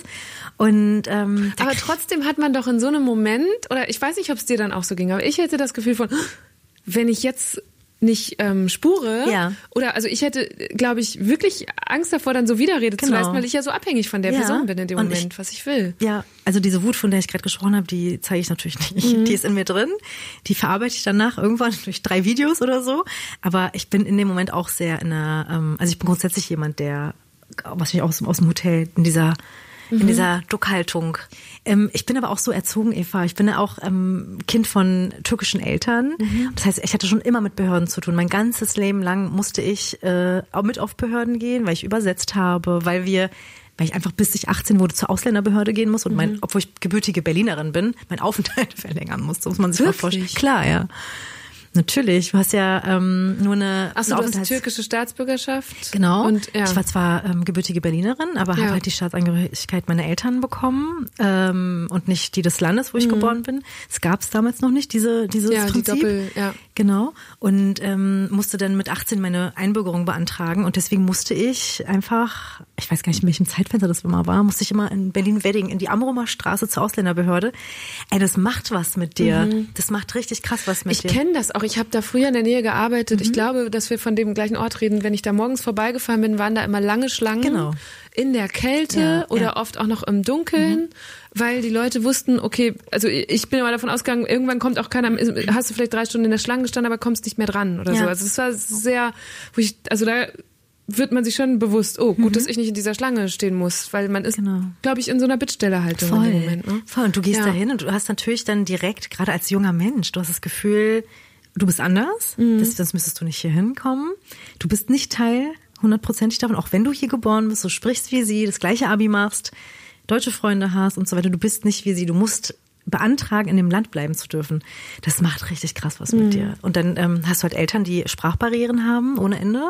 Und aber trotzdem hat man doch in so einem Moment, oder ich weiß nicht, ob es dir dann auch so ging, aber ich hätte das Gefühl von, wenn ich jetzt nicht spure, oder also ich hätte, glaube ich, wirklich Angst davor, dann so Widerrede zu leisten, weil ich ja so abhängig von der Person bin in dem Moment, was ich will. Ja, also diese Wut, von der ich gerade gesprochen habe, die zeige ich natürlich nicht. Die ist in mir drin, die verarbeite ich danach irgendwann durch 3 Videos oder so, aber ich bin in dem Moment auch sehr in einer, also ich bin grundsätzlich jemand, der, was ich aus dem Hotel, in dieser Duckhaltung. Ich bin aber auch so erzogen, Eva. Ich bin ja auch Kind von türkischen Eltern. Das heißt, ich hatte schon immer mit Behörden zu tun. Mein ganzes Leben lang musste ich auch mit auf Behörden gehen, weil ich übersetzt habe, weil ich einfach bis ich 18 wurde zur Ausländerbehörde gehen muss und obwohl ich gebürtige Berlinerin bin, mein Aufenthalt verlängern musste, muss man sich mal vorstellen. Klar, ja. Natürlich, du hast ja nur eine türkische Staatsbürgerschaft. Genau. Und, ich war zwar gebürtige Berlinerin, aber habe halt die Staatsangehörigkeit meiner Eltern bekommen und nicht die des Landes, wo ich geboren bin. Es gab es damals noch nicht, dieses Prinzip. Genau. Und musste dann mit 18 meine Einbürgerung beantragen und deswegen musste ich einfach, ich weiß gar nicht, in welchem Zeitfenster das immer war, musste ich immer in Berlin-Wedding in die Amrumer Straße zur Ausländerbehörde. Ey, das macht was mit dir. Das macht richtig krass was mit dir. Ich kenne das auch. Ich habe da früher in der Nähe gearbeitet. Ich glaube, dass wir von dem gleichen Ort reden. Wenn ich da morgens vorbeigefahren bin, waren da immer lange Schlangen in der Kälte oder oft auch noch im Dunkeln, weil die Leute wussten, okay, also ich bin immer davon ausgegangen, irgendwann kommt auch keiner, hast du vielleicht 3 Stunden in der Schlange gestanden, aber kommst nicht mehr dran oder so. Also es war sehr, da wird man sich schon bewusst, gut, dass ich nicht in dieser Schlange stehen muss, weil man ist, glaube ich, in so einer Bittstellerhaltung in dem Moment. Ne? Voll, und du gehst da hin und du hast natürlich dann direkt, gerade als junger Mensch, du hast das Gefühl, du bist anders, sonst müsstest du nicht hier hinkommen. Du bist nicht Teil 100%ig davon, auch wenn du hier geboren bist, so sprichst wie sie, das gleiche Abi machst, deutsche Freunde hast und so weiter. Du bist nicht wie sie, du musst beantragen, in dem Land bleiben zu dürfen. Das macht richtig krass was mit dir. Und dann hast du halt Eltern, die Sprachbarrieren haben, ohne Ende.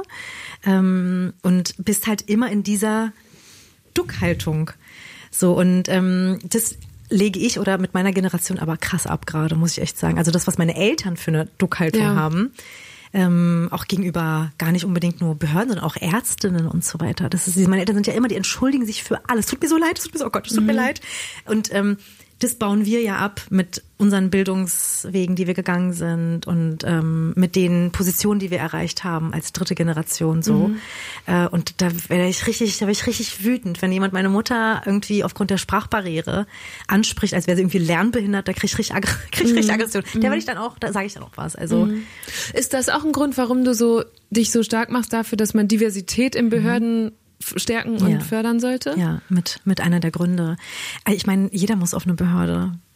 Und bist halt immer in dieser Duckhaltung. So, und das lege ich oder mit meiner Generation aber krass ab gerade, muss ich echt sagen. Also das, was meine Eltern für eine Duckhaltung haben, auch gegenüber gar nicht unbedingt nur Behörden, sondern auch Ärztinnen und so weiter. Meine Eltern sind ja immer, die entschuldigen sich für alles. Tut mir so leid, oh Gott, es tut mir leid. Und das bauen wir ja ab mit unseren Bildungswegen, die wir gegangen sind und mit den Positionen, die wir erreicht haben als 3. Generation so. Und da wäre ich richtig wütend, wenn jemand meine Mutter irgendwie aufgrund der Sprachbarriere anspricht, als wäre sie irgendwie lernbehindert, da krieg ich richtig Aggression. Da sage ich dann auch was. Also ist das auch ein Grund, warum du dich so stark machst dafür, dass man Diversität in Behörden stärken und fördern sollte? Ja, mit einer der Gründe. Ich meine, jeder muss auf eine Behörde.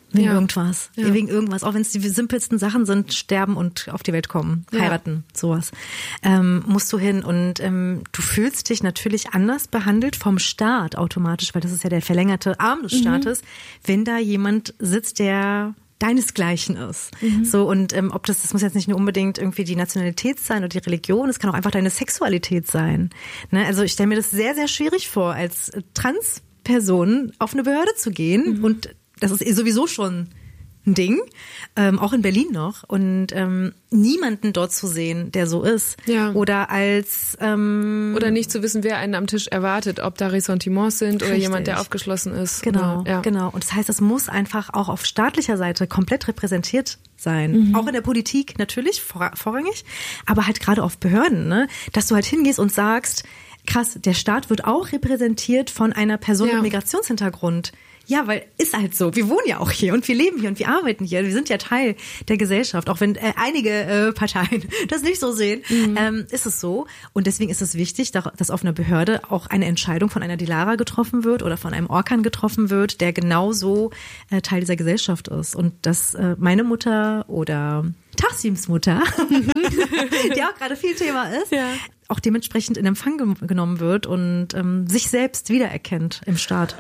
Wegen irgendwas. Ja. Wegen irgendwas. Auch wenn es die simpelsten Sachen sind, sterben und auf die Welt kommen, heiraten, sowas. Musst du hin und du fühlst dich natürlich anders behandelt vom Staat automatisch, weil das ist ja der verlängerte Arm des Staates, wenn da jemand sitzt, der deinesgleichen ist. So, und ob das muss jetzt nicht nur unbedingt irgendwie die Nationalität sein oder die Religion, es kann auch einfach deine Sexualität sein. Ne? Also ich stelle mir das sehr, sehr schwierig vor, als Transperson auf eine Behörde zu gehen und das ist sowieso schon ein Ding, auch in Berlin noch. Und niemanden dort zu sehen, der so ist. Ja. Oder als oder nicht zu wissen, wer einen am Tisch erwartet, ob da Ressentiments sind oder jemand, der aufgeschlossen ist. Genau, oder, genau. Und das heißt, es muss einfach auch auf staatlicher Seite komplett repräsentiert sein. Auch in der Politik natürlich vorrangig, aber halt gerade auf Behörden, ne? Dass du halt hingehst und sagst, krass, der Staat wird auch repräsentiert von einer Person mit Migrationshintergrund. Ja, weil ist halt so. Wir wohnen ja auch hier und wir leben hier und wir arbeiten hier. Wir sind ja Teil der Gesellschaft. Auch wenn einige Parteien das nicht so sehen, ist es so. Und deswegen ist es wichtig, dass auf einer Behörde auch eine Entscheidung von einer Dilara getroffen wird oder von einem Orkan getroffen wird, der genauso Teil dieser Gesellschaft ist. Und dass meine Mutter oder Tassims Mutter, die auch gerade viel Thema ist, auch dementsprechend in Empfang genommen wird und sich selbst wiedererkennt im Staat.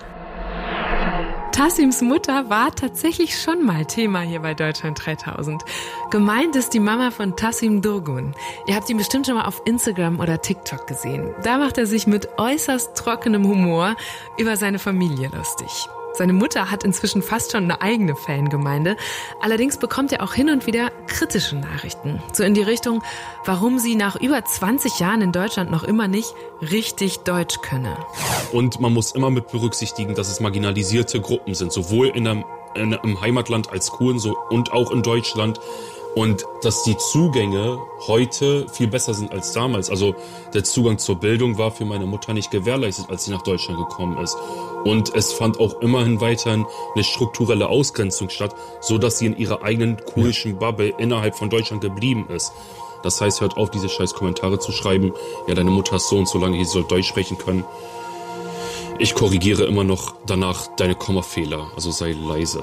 Tassims Mutter war tatsächlich schon mal Thema hier bei Deutschland 3000. Gemeint ist die Mama von Tassim Durgun. Ihr habt ihn bestimmt schon mal auf Instagram oder TikTok gesehen. Da macht er sich mit äußerst trockenem Humor über seine Familie lustig. Seine Mutter hat inzwischen fast schon eine eigene Fangemeinde. Allerdings bekommt er auch hin und wieder kritische Nachrichten. So in die Richtung, warum sie nach über 20 Jahren in Deutschland noch immer nicht richtig Deutsch könne. Und man muss immer mit berücksichtigen, dass es marginalisierte Gruppen sind, sowohl im Heimatland als Kurden und auch in Deutschland. Und dass die Zugänge heute viel besser sind als damals. Also der Zugang zur Bildung war für meine Mutter nicht gewährleistet, als sie nach Deutschland gekommen ist. Und es fand auch immerhin weiterhin eine strukturelle Ausgrenzung statt, so dass sie in ihrer eigenen kurdischen Bubble innerhalb von Deutschland geblieben ist. Das heißt, hört auf, diese scheiß Kommentare zu schreiben. Ja, deine Mutter ist so und so lange, sie soll Deutsch sprechen können. Ich korrigiere immer noch danach deine Kommafehler, also sei leise.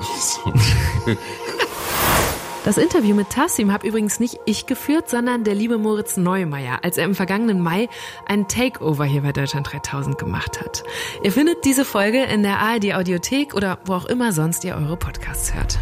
Das Interview mit Tassim habe übrigens nicht ich geführt, sondern der liebe Moritz Neumeier, als er im vergangenen Mai einen Takeover hier bei Deutschland 3000 gemacht hat. Ihr findet diese Folge in der ARD Audiothek oder wo auch immer sonst ihr eure Podcasts hört.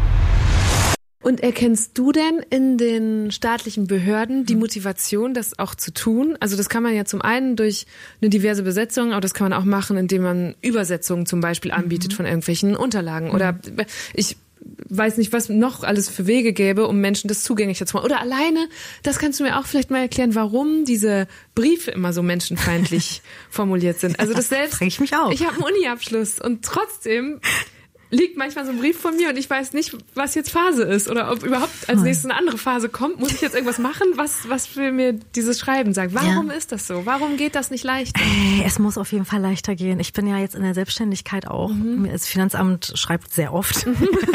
Und erkennst du denn in den staatlichen Behörden die Motivation, das auch zu tun? Also das kann man ja zum einen durch eine diverse Besetzung, aber das kann man auch machen, indem man Übersetzungen zum Beispiel anbietet von irgendwelchen Unterlagen. Oder ich weiß nicht, was noch alles für Wege gäbe, um Menschen das zugänglicher zu machen. Oder alleine, das kannst du mir auch vielleicht mal erklären, warum diese Briefe immer so menschenfeindlich formuliert sind. Also das selbst. Frag ich mich auch. Ich habe einen Uni-Abschluss und trotzdem liegt manchmal so ein Brief von mir und ich weiß nicht, was jetzt Phase ist oder ob überhaupt als nächstes eine andere Phase kommt. Muss ich jetzt irgendwas machen? Was will mir dieses Schreiben sagen? Warum ist das so? Warum geht das nicht leichter? Es muss auf jeden Fall leichter gehen. Ich bin ja jetzt in der Selbstständigkeit auch. Das Finanzamt schreibt sehr oft.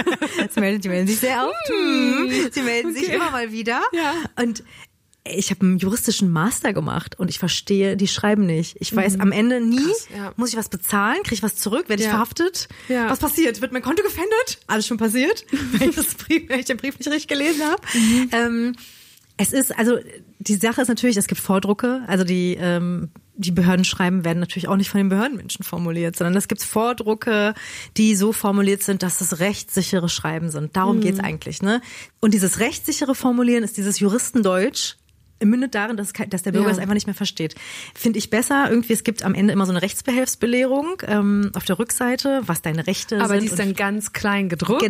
Die melden sich sehr oft. Sie melden sich immer mal wieder. Ja. Und ich habe einen juristischen Master gemacht und ich verstehe, die schreiben nicht. Ich weiß am Ende nie, muss ich was bezahlen, kriege ich was zurück, werde ich verhaftet? Ja. Was passiert? Wird mein Konto gefändet? Alles schon passiert, wenn ich den Brief nicht richtig gelesen habe. Es ist, also die Sache ist natürlich, es gibt Vordrucke, also die Behördenschreiben werden natürlich auch nicht von den Behördenmenschen formuliert, sondern es gibt Vordrucke, die so formuliert sind, dass es rechtssichere Schreiben sind. Darum geht's eigentlich, ne? Und dieses rechtssichere Formulieren ist dieses Juristendeutsch, mündet darin, dass der Bürger es einfach nicht mehr versteht. Finde ich besser. Irgendwie, es gibt am Ende immer so eine Rechtsbehelfsbelehrung auf der Rückseite, was deine Rechte sind. Aber die ist dann ganz klein gedruckt.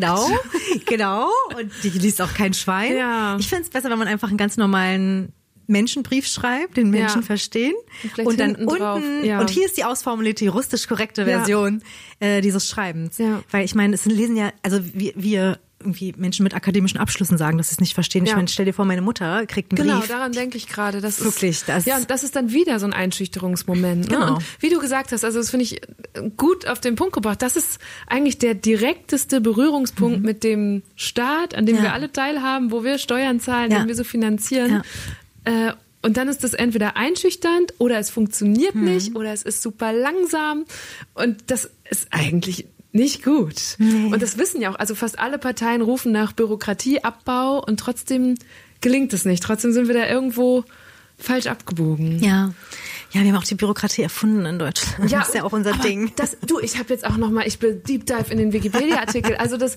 Genau. Und die liest auch kein Schwein. Ja. Ich finde es besser, wenn man einfach einen ganz normalen Menschenbrief schreibt, den Menschen verstehen. Und dann unten, und hier ist die ausformulierte, juristisch korrekte Version dieses Schreibens. Ja. Weil ich meine, es lesen ja, also wir irgendwie Menschen mit akademischen Abschlüssen sagen, dass sie es nicht verstehen. Ich meine, stell dir vor, meine Mutter kriegt einen Brief. Genau, daran denke ich gerade. Das wirklich, und das ist dann wieder so ein Einschüchterungsmoment. Ne? Genau. Und wie du gesagt hast, also das finde ich gut auf den Punkt gebracht. Das ist eigentlich der direkteste Berührungspunkt mit dem Staat, an dem wir alle teilhaben, wo wir Steuern zahlen, den wir so finanzieren. Ja. Und dann ist das entweder einschüchternd oder es funktioniert nicht oder es ist super langsam. Und das ist eigentlich nicht gut. Nee. Und das wissen ja auch, also fast alle Parteien rufen nach Bürokratieabbau und trotzdem gelingt es nicht. Trotzdem sind wir da irgendwo falsch abgebogen. Ja. Ja, wir haben auch die Bürokratie erfunden in Deutschland. Das ist ja auch unser Ding. Ich habe jetzt auch nochmal, ich bin Deep Dive in den Wikipedia-Artikel. Also das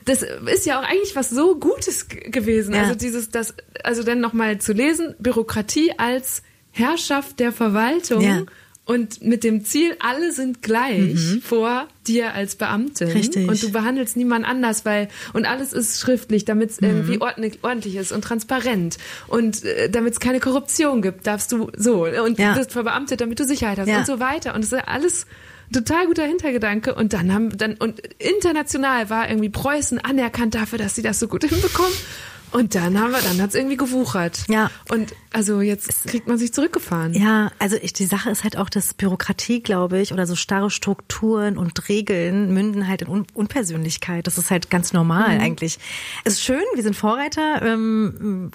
ist ja auch eigentlich was so Gutes gewesen. Ja. Also dann nochmal zu lesen, Bürokratie als Herrschaft der Verwaltung. Ja. Und mit dem Ziel, alle sind gleich vor dir als Beamtin. Richtig. Und du behandelst niemand anders, und alles ist schriftlich, damit es irgendwie ordentlich ist und transparent. Und damit es keine Korruption gibt, darfst du so. Und du wirst verbeamtet, damit du Sicherheit hast und so weiter. Und das ist alles total guter Hintergedanke. Und und international war irgendwie Preußen anerkannt dafür, dass sie das so gut hinbekommen. Und dann hat's irgendwie gewuchert. Ja. Und also jetzt kriegt man sich zurückgefahren. Ja, also die Sache ist halt auch, dass Bürokratie, glaube ich, oder so starre Strukturen und Regeln münden halt in Unpersönlichkeit. Das ist halt ganz normal eigentlich. Es ist schön, wir sind Vorreiter in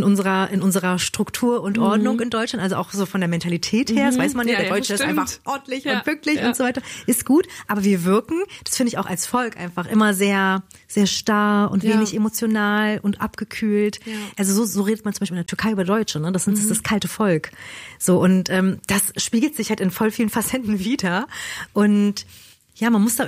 unserer Struktur und Ordnung in Deutschland, also auch so von der Mentalität her. Das weiß man ja, der Deutsche ist einfach ordentlich und pünktlich und so weiter. Ist gut, aber wir wirken, das finde ich auch als Volk einfach immer sehr, sehr starr und wenig emotional und abgekühlt. Ja. Also so redet man zum Beispiel in der Türkei über Deutsche, ne? Das ist das kalte Volk. So, und das spiegelt sich halt in voll vielen Facetten wieder. Und ja, man muss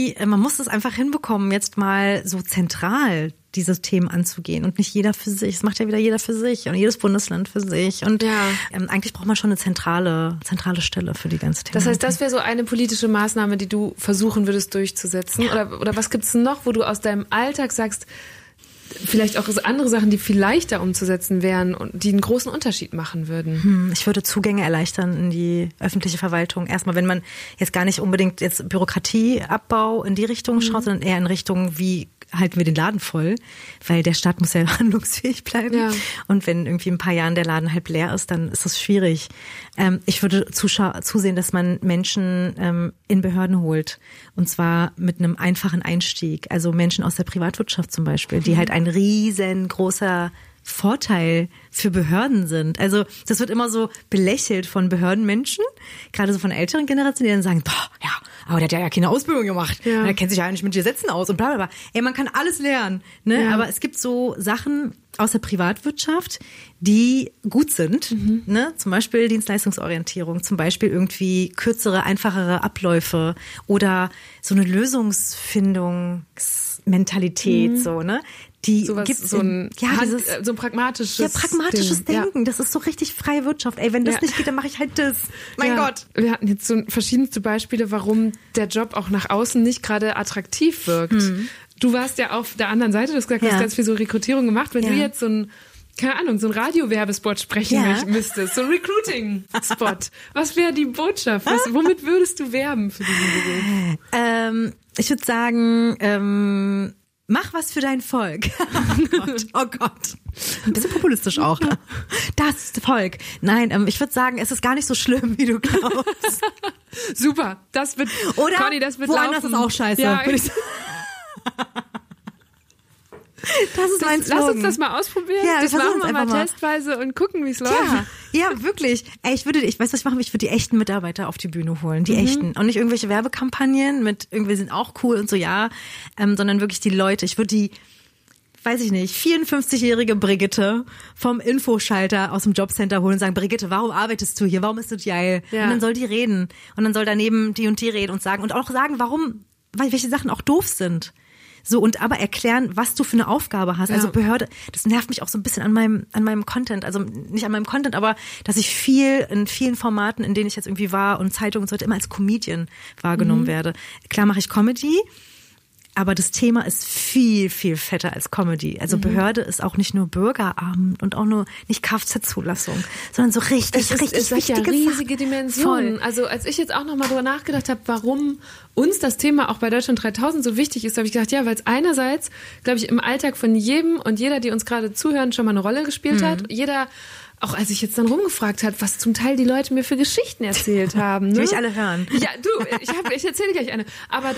das einfach hinbekommen, jetzt mal so zentral diese Themen anzugehen und nicht jeder für sich. Es macht ja wieder jeder für sich und jedes Bundesland für sich. Und eigentlich braucht man schon eine zentrale Stelle für die ganze Themen. Das heißt, das wäre so eine politische Maßnahme, die du versuchen würdest durchzusetzen. Ja. Oder was gibt's noch, wo du aus deinem Alltag sagst, vielleicht auch andere Sachen, die viel leichter umzusetzen wären und die einen großen Unterschied machen würden? Ich würde Zugänge erleichtern in die öffentliche Verwaltung. Erstmal, wenn man jetzt gar nicht unbedingt jetzt Bürokratieabbau in die Richtung schaut, sondern eher in Richtung, wie halten wir den Laden voll, weil der Staat muss ja handlungsfähig bleiben. Ja. Und wenn irgendwie in ein paar Jahren der Laden halb leer ist, dann ist das schwierig. Ich würde zusehen, dass man Menschen in Behörden holt. Und zwar mit einem einfachen Einstieg. Also Menschen aus der Privatwirtschaft zum Beispiel, die halt ein riesengroßer Vorteil für Behörden sind. Also das wird immer so belächelt von Behördenmenschen, gerade so von älteren Generationen, die dann sagen, boah, ja, aber der hat ja keine Ausbildung gemacht. Ja. Der kennt sich ja nicht mit Gesetzen aus und bla bla bla. Ey, man kann alles lernen. Ne? Ja. Aber es gibt so Sachen aus der Privatwirtschaft, die gut sind. Ne? Zum Beispiel Dienstleistungsorientierung, zum Beispiel irgendwie kürzere, einfachere Abläufe oder so eine Lösungsfindungsmentalität, so, ne? Die gibt's so ein pragmatisches Denken. Ja. Das ist so richtig freie Wirtschaft. Ey, wenn das nicht geht, dann mache ich halt das. Mein Gott. Wir hatten jetzt so verschiedenste Beispiele, warum der Job auch nach außen nicht gerade attraktiv wirkt. Du warst ja auf der anderen Seite, du hast gesagt, du hast ganz viel so Rekrutierung gemacht. Wenn du jetzt so ein Radiowerbespot sprechen müsstest, so ein Recruiting-Spot. Was wäre die Botschaft? Womit würdest du werben für diesen Beruf? Ich würde sagen, mach was für dein Volk. Oh Gott. Ein bisschen populistisch auch. Das Volk. Nein, ich würde sagen, es ist gar nicht so schlimm, wie du glaubst. Super. Das wird, oder Conny, das wird woanders laufen. Ist auch scheiße. Ja, das ist mein Slogan. Lass uns das mal ausprobieren. Ja, das machen wir mal testweise und gucken, wie es läuft. Ja, weiß was ich machen will? Ich würde die echten Mitarbeiter auf die Bühne holen. Die echten. Und nicht irgendwelche Werbekampagnen mit irgendwie sind auch cool und so, sondern wirklich die Leute. Ich würde die, 54-jährige Brigitte vom Infoschalter aus dem Jobcenter holen und sagen, Brigitte, warum arbeitest du hier? Warum ist das geil? Ja. Und dann soll die reden. Und dann soll daneben die und die reden und sagen, welche Sachen auch doof sind. So, und aber erklären, was du für eine Aufgabe hast. Ja. Also Behörde, das nervt mich auch so ein bisschen an meinem Content. Also nicht an meinem Content, aber dass ich in vielen Formaten, in denen ich jetzt irgendwie war und Zeitungen und so weiter, immer als Comedian wahrgenommen werde. Klar mache ich Comedy, aber das Thema ist viel, viel fetter als Comedy. Also Behörde ist auch nicht nur Bürgeramt und auch nur nicht Kfz-Zulassung, sondern so richtig wichtige riesige Dimensionen. Also als ich jetzt auch nochmal drüber nachgedacht habe, warum uns das Thema auch bei Deutschland 3000 so wichtig ist, habe ich gedacht, ja, weil es einerseits, glaube ich, im Alltag von jedem und jeder, die uns gerade zuhören, schon mal eine Rolle gespielt hat. Jeder, auch als ich jetzt dann rumgefragt habe, was zum Teil die Leute mir für Geschichten erzählt haben. Ne? Die will ich alle hören. Ja, du, ich erzähle gleich eine. Aber dann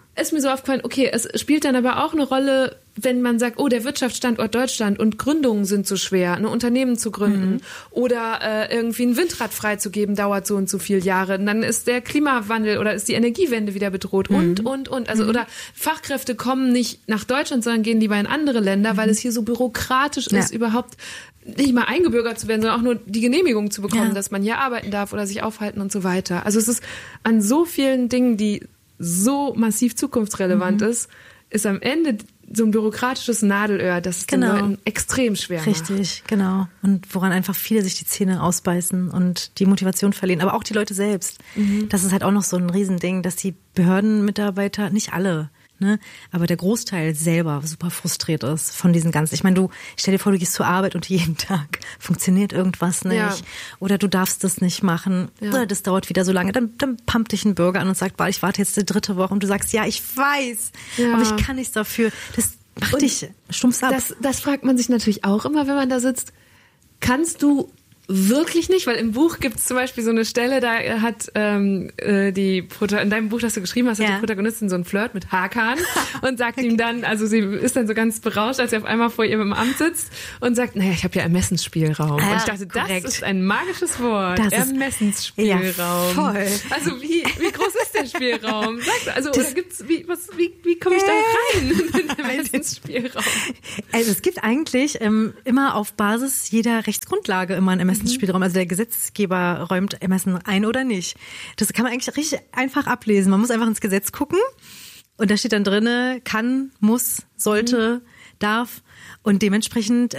ist mir so aufgefallen, okay, es spielt dann aber auch eine Rolle, wenn man sagt, oh, der Wirtschaftsstandort Deutschland und Gründungen sind so schwer, ein Unternehmen zu gründen oder irgendwie ein Windrad freizugeben, dauert so und so viele Jahre. Und dann ist der Klimawandel oder ist die Energiewende wieder bedroht und. Also, oder Fachkräfte kommen nicht nach Deutschland, sondern gehen lieber in andere Länder, weil es hier so bürokratisch ist, überhaupt nicht mal eingebürgert zu werden, sondern auch nur die Genehmigung zu bekommen, dass man hier arbeiten darf oder sich aufhalten und so weiter. Also es ist an so vielen Dingen, die so massiv zukunftsrelevant ist am Ende so ein bürokratisches Nadelöhr, das es den Leuten extrem schwer macht. Richtig, genau. Und woran einfach viele sich die Zähne ausbeißen und die Motivation verlieren. Aber auch die Leute selbst. Das ist halt auch noch so ein Riesending, dass die Behördenmitarbeiter, nicht alle, ne, aber der Großteil selber super frustriert ist von diesen ganzen. Ich meine, stell dir vor, du gehst zur Arbeit und jeden Tag funktioniert irgendwas nicht. Ja. Oder du darfst das nicht machen. Ja. Oder das dauert wieder so lange. Dann pumpt dich ein Bürger an und sagt, ich warte jetzt die 3. Woche. Und du sagst, ja, ich weiß, aber ich kann nichts dafür. Das macht dich stumpfst ab. Das fragt man sich natürlich auch immer, wenn man da sitzt. Kannst du wirklich nicht, weil im Buch gibt es zum Beispiel so eine Stelle, da hat in deinem Buch, das du geschrieben hast, hat die Protagonistin so einen Flirt mit Hakan und sagt ihm dann, also sie ist dann so ganz berauscht, als sie auf einmal vor ihrem Amt sitzt und sagt, naja, ich habe ja Ermessensspielraum. Und ich dachte, das ist ein magisches Wort. Ermessensspielraum. Ja, voll. Also wie groß ist der Spielraum? Also oder gibt's wie komme ich da rein in den Ermessensspielraum? Also es gibt eigentlich immer auf Basis jeder Rechtsgrundlage immer ein Ermessensspielraum. Also der Gesetzgeber räumt Ermessen ein oder nicht. Das kann man eigentlich richtig einfach ablesen. Man muss einfach ins Gesetz gucken und da steht dann drinne, kann, muss, sollte, darf und dementsprechend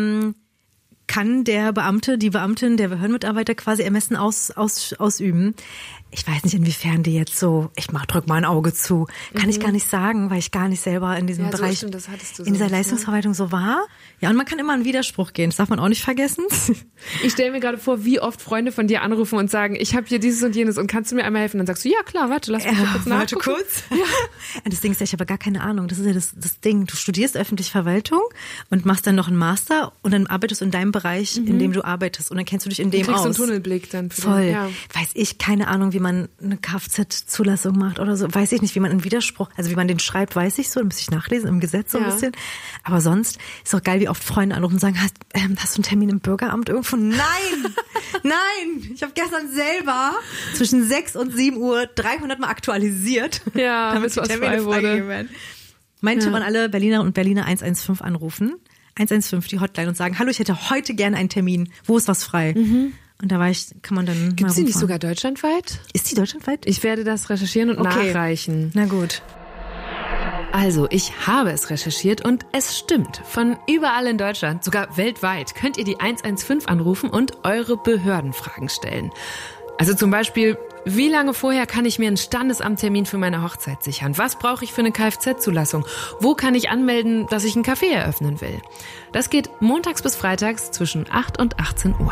kann der Beamte, die Beamtin, der Behördenmitarbeiter quasi Ermessen ausüben. Ich weiß nicht, inwiefern die jetzt so, drück mal ein Auge zu, kann ich gar nicht sagen, weil ich gar nicht selber in diesem Bereich, stimmt, das hattest du in dieser Leistungsverwaltung so war. Ja, und man kann immer in Widerspruch gehen, das darf man auch nicht vergessen. Ich stelle mir gerade vor, wie oft Freunde von dir anrufen und sagen, ich habe hier dieses und jenes und kannst du mir einmal helfen? Dann sagst du, ja klar, warte, lass mich kurz nachgucken. Warte kurz. Ja. Das Ding ist, ich habe gar keine Ahnung, das ist ja das Ding, du studierst öffentliche Verwaltung und machst dann noch einen Master und dann arbeitest du in deinem Bereich, in dem du arbeitest und dann kennst du dich in dem aus. Du kriegst so einen Tunnelblick dann. Voll. Ja. Weiß ich, keine Ahnung, wie man eine Kfz-Zulassung macht oder so. Weiß ich nicht, wie man einen Widerspruch, also wie man den schreibt, weiß ich so. Da müsste ich nachlesen im Gesetz so ein bisschen. Aber sonst ist auch geil, wie oft Freunde anrufen und sagen, hast du einen Termin im Bürgeramt irgendwo? Nein! Nein! Ich habe gestern selber zwischen 6 und 7 Uhr 300 Mal aktualisiert. Ja, damit die Termine freigegeben werden. Mein Tipp an alle Berliner und Berliner 115 anrufen. 115, die Hotline und sagen, hallo, ich hätte heute gerne einen Termin. Wo ist was frei? Und da kann man dann Gibt's die nicht sogar deutschlandweit? Ist die deutschlandweit? Ich werde das recherchieren und nachreichen. Na gut. Also, ich habe es recherchiert und es stimmt. Von überall in Deutschland, sogar weltweit, könnt ihr die 115 anrufen und eure Behördenfragen stellen. Also zum Beispiel, wie lange vorher kann ich mir einen Standesamttermin für meine Hochzeit sichern? Was brauche ich für eine Kfz-Zulassung? Wo kann ich anmelden, dass ich ein Café eröffnen will? Das geht montags bis freitags zwischen 8 und 18 Uhr.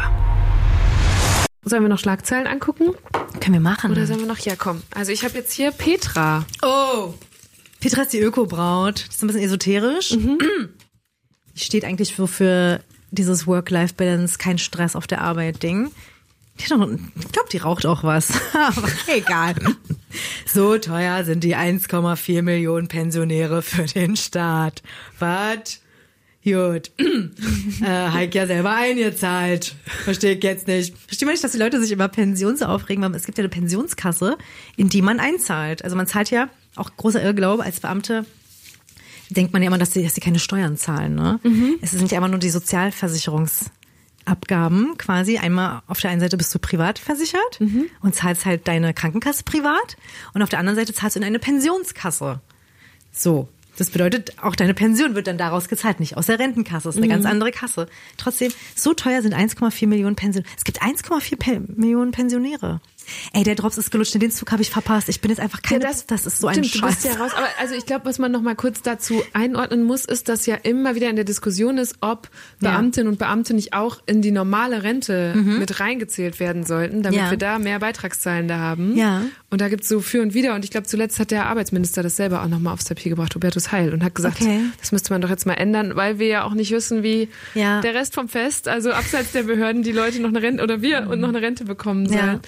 Sollen wir noch Schlagzeilen angucken? Können wir machen. Oder sollen wir noch, kommen. Also ich habe jetzt hier Petra. Oh, Petra ist die Ökobraut. Das ist ein bisschen esoterisch. Die steht eigentlich für dieses Work-Life-Balance, kein Stress auf der Arbeit-Ding. Ich glaube, die raucht auch was. Aber egal. So teuer sind die 1,4 Millionen Pensionäre für den Staat. Was? Gut. Heik ja selber eingezahlt. Verstehe ich jetzt nicht. Verstehe man nicht, dass die Leute sich über Pension so aufregen, weil es gibt ja eine Pensionskasse, in die man einzahlt. Also man zahlt ja, auch großer Irrglaube, als Beamte denkt man ja immer, dass sie keine Steuern zahlen. Ne? Es sind ja immer nur die Sozialversicherungsabgaben quasi. Einmal auf der einen Seite bist du privat versichert und zahlst halt deine Krankenkasse privat und auf der anderen Seite zahlst du in eine Pensionskasse. So. Das bedeutet, auch deine Pension wird dann daraus gezahlt, nicht aus der Rentenkasse. Das ist eine ganz andere Kasse. Trotzdem, so teuer sind 1,4 Millionen Pensionäre. Es gibt 1,4 Millionen Pensionäre. Ey, der Drops ist gelutscht, den Zug habe ich verpasst. Ich bin jetzt einfach keine... das ist so ein Scheiß. Du bist ja raus. Aber also ich glaube, was man noch mal kurz dazu einordnen muss, ist, dass ja immer wieder in der Diskussion ist, ob Beamtinnen und Beamte nicht auch in die normale Rente mit reingezählt werden sollten, damit wir da mehr Beitragszahlende haben. Ja. Und da gibt's so für und wider. Und ich glaube, zuletzt hat der Arbeitsminister das selber auch noch mal aufs Tapet gebracht, Hubertus Heil, und hat gesagt, das müsste man doch jetzt mal ändern, weil wir ja auch nicht wissen, wie der Rest vom Fest, also abseits der Behörden, die Leute noch eine Rente oder wir und noch eine Rente bekommen sollen. Ja.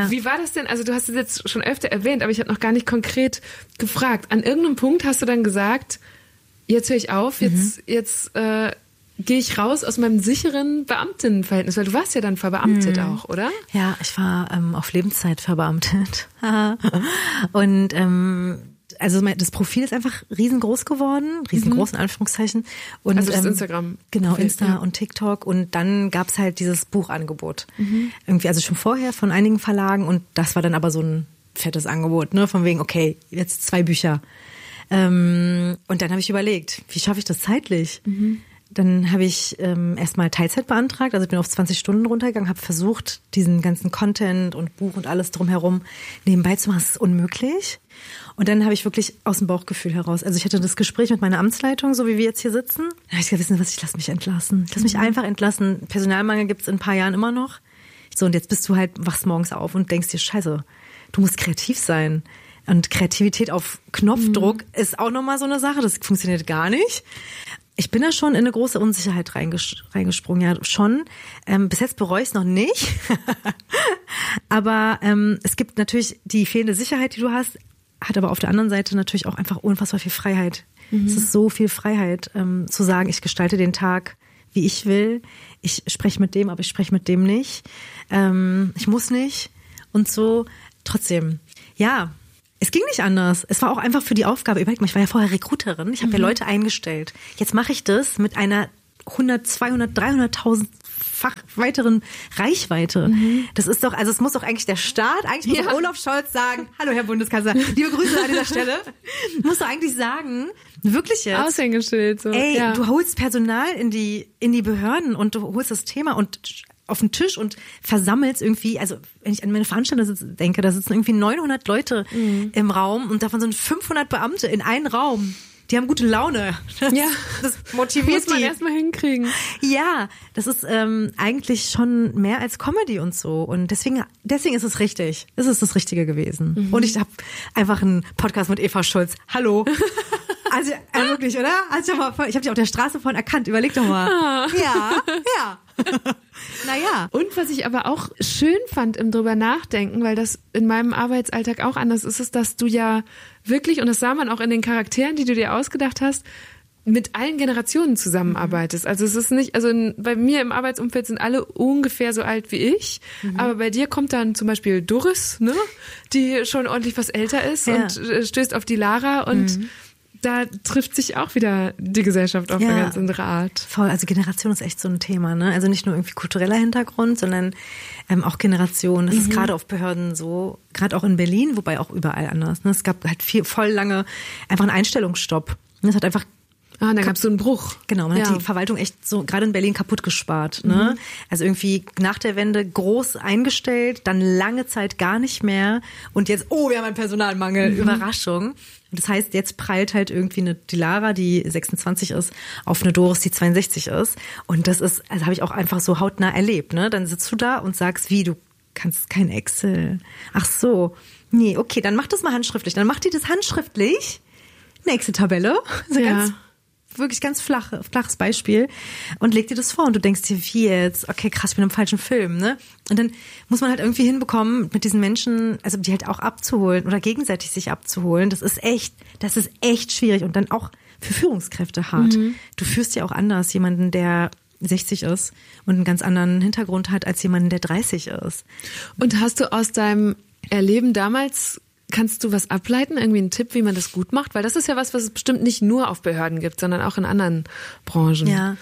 Ja. Wie war das denn? Also du hast es jetzt schon öfter erwähnt, aber ich habe noch gar nicht konkret gefragt. An irgendeinem Punkt hast du dann gesagt, jetzt höre ich auf, jetzt gehe ich raus aus meinem sicheren Beamtinnenverhältnis, weil du warst ja dann verbeamtet auch, oder? Ja, ich war auf Lebenszeit verbeamtet. Und also das Profil ist einfach riesengroß geworden, riesengroß in Anführungszeichen. Und, also das Instagram. Genau, Insta und TikTok. Und dann gab's halt dieses Buchangebot. Irgendwie, also schon vorher von einigen Verlagen. Und das war dann aber so ein fettes Angebot, ne? Von wegen, okay, jetzt 2 Bücher. Und dann habe ich überlegt, wie schaffe ich das zeitlich? Dann habe ich erstmal Teilzeit beantragt, also bin auf 20 Stunden runtergegangen, habe versucht, diesen ganzen Content und Buch und alles drumherum nebenbei zu machen. Das ist unmöglich. Und dann habe ich wirklich aus dem Bauchgefühl heraus, also ich hatte das Gespräch mit meiner Amtsleitung, so wie wir jetzt hier sitzen. Da habe ich gesagt, wissen Sie was, ich lasse mich entlassen. Ich lasse mich einfach entlassen. Personalmangel gibt's in ein paar Jahren immer noch. So, und jetzt bist du halt, wachst morgens auf und denkst dir, scheiße, du musst kreativ sein. Und Kreativität auf Knopfdruck ist auch nochmal so eine Sache, das funktioniert gar nicht. Ich bin da schon in eine große Unsicherheit reingesprungen, ja schon. Bis jetzt bereue ich es noch nicht. Aber es gibt natürlich die fehlende Sicherheit, die du hast, hat aber auf der anderen Seite natürlich auch einfach unfassbar viel Freiheit. Es ist so viel Freiheit, zu sagen, ich gestalte den Tag, wie ich will. Ich spreche mit dem, aber ich spreche mit dem nicht. Ich muss nicht. Und so trotzdem, ja. Es ging nicht anders. Es war auch einfach für die Aufgabe. Überleg mal, ich war ja vorher Recruiterin. Ich habe ja Leute eingestellt. Jetzt mache ich das mit einer 100, 200, 300.000-fach weiteren Reichweite. Das ist doch, also es muss doch eigentlich der Staat, eigentlich muss Olaf Scholz sagen, hallo Herr Bundeskanzler, liebe Grüße an dieser Stelle, muss doch eigentlich sagen, wirklich jetzt. Aushängeschild, so. Ey, du holst Personal in die Behörden und du holst das Thema und auf den Tisch und versammelst irgendwie, also wenn ich an meine Veranstaltung denke, da sitzen irgendwie 900 Leute im Raum und davon sind 500 Beamte in einem Raum. Die haben gute Laune. Das motiviert muss man erstmal hinkriegen. Ja, das ist eigentlich schon mehr als Comedy und so. Und deswegen ist es richtig. Es ist das Richtige gewesen. Und ich habe einfach einen Podcast mit Eva Schulz. Hallo. Also wirklich, oder? Also ich habe dich auf der Straße vorhin erkannt. Überleg doch mal. Ja. Naja. Und was ich aber auch schön fand im drüber nachdenken, weil das in meinem Arbeitsalltag auch anders ist, ist, dass du ja wirklich, und das sah man auch in den Charakteren, die du dir ausgedacht hast, mit allen Generationen zusammenarbeitest. Also es ist nicht, also bei mir im Arbeitsumfeld sind alle ungefähr so alt wie ich, aber bei dir kommt dann zum Beispiel Doris, ne, die schon ordentlich was älter ist und stößt auf die Lara und da trifft sich auch wieder die Gesellschaft auf eine ganz andere Art. Voll, also Generation ist echt so ein Thema, ne? Also nicht nur irgendwie kultureller Hintergrund, sondern auch Generation. Das ist gerade auf Behörden so, gerade auch in Berlin, wobei auch überall anders. Ne? Es gab halt voll lange einfach einen Einstellungsstopp. Das hat einfach da gab es so einen Bruch. Genau, man hat die Verwaltung echt so, gerade in Berlin, kaputt gespart. Ne? Also irgendwie nach der Wende groß eingestellt, dann lange Zeit gar nicht mehr und jetzt, wir haben einen Personalmangel, Überraschung. Das heißt, jetzt prallt halt irgendwie die Lara, die 26 ist, auf eine Doris, die 62 ist. Und das ist, also habe ich auch einfach so hautnah erlebt. Ne? Dann sitzt du da und sagst, wie, du kannst kein Excel. Ach so, nee, okay, dann mach das mal handschriftlich. Dann macht die das handschriftlich, eine Excel-Tabelle, wirklich ganz flaches Beispiel und leg dir das vor und du denkst dir, wie jetzt? Okay, krass, ich bin im falschen Film, ne? Und dann muss man halt irgendwie hinbekommen, mit diesen Menschen, also die halt auch abzuholen oder gegenseitig sich abzuholen. Das ist echt schwierig und dann auch für Führungskräfte hart. Du führst ja auch anders jemanden, der 60 ist und einen ganz anderen Hintergrund hat als jemanden, der 30 ist. Und hast du aus deinem Erleben damals, kannst du was ableiten, irgendwie einen Tipp, wie man das gut macht? Weil das ist ja was es bestimmt nicht nur auf Behörden gibt, sondern auch in anderen Branchen. Ja,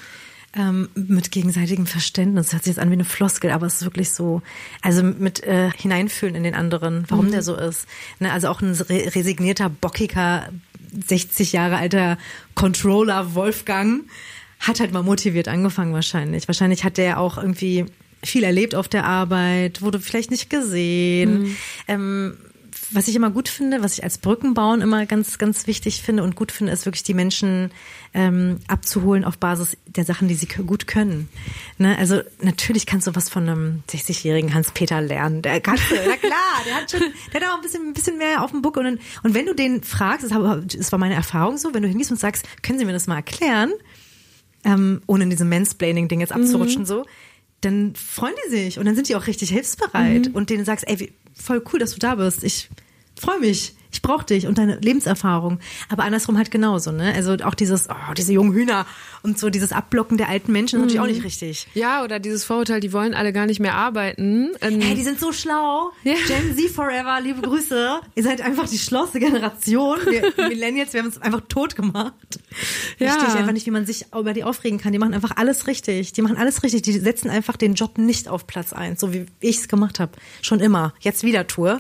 mit gegenseitigem Verständnis. Das hört sich jetzt an wie eine Floskel, aber es ist wirklich so. Also mit hineinfühlen in den anderen, warum der so ist. Ne, also auch ein resignierter, bockiger, 60 Jahre alter Controller Wolfgang hat halt mal motiviert angefangen wahrscheinlich. Wahrscheinlich hat der auch irgendwie viel erlebt auf der Arbeit, wurde vielleicht nicht gesehen. Was ich immer gut finde, was ich als Brückenbauen immer ganz, ganz wichtig finde und gut finde, ist wirklich die Menschen abzuholen auf Basis der Sachen, die sie gut können. Ne? Also natürlich kannst du was von einem 60-jährigen Hans-Peter lernen. Der kannst du, na klar, der hat auch ein bisschen mehr auf dem Buckel. Und wenn du den fragst, das war meine Erfahrung so, wenn du hingehst und sagst, können Sie mir das mal erklären, ohne in diesem Mansplaining-Ding jetzt abzurutschen so, dann freuen die sich und dann sind die auch richtig hilfsbereit und denen sagst, ey, voll cool, dass du da bist. Ich freue mich. Ich brauche dich und deine Lebenserfahrung. Aber andersrum halt genauso, ne? Also auch diese jungen Hühner und so dieses Abblocken der alten Menschen ist natürlich auch nicht richtig. Ja, oder dieses Vorurteil, die wollen alle gar nicht mehr arbeiten. Hey, die sind so schlau. Ja. Gen Z forever, liebe Grüße. Ihr seid einfach die schlauste Generation. Wir Millennials, wir haben uns einfach tot gemacht. Ja. Verstehe ich einfach nicht, wie man sich über die aufregen kann. Die machen einfach alles richtig. Die setzen einfach den Job nicht auf Platz 1, so wie ich es gemacht habe. Schon immer. Jetzt wieder tue.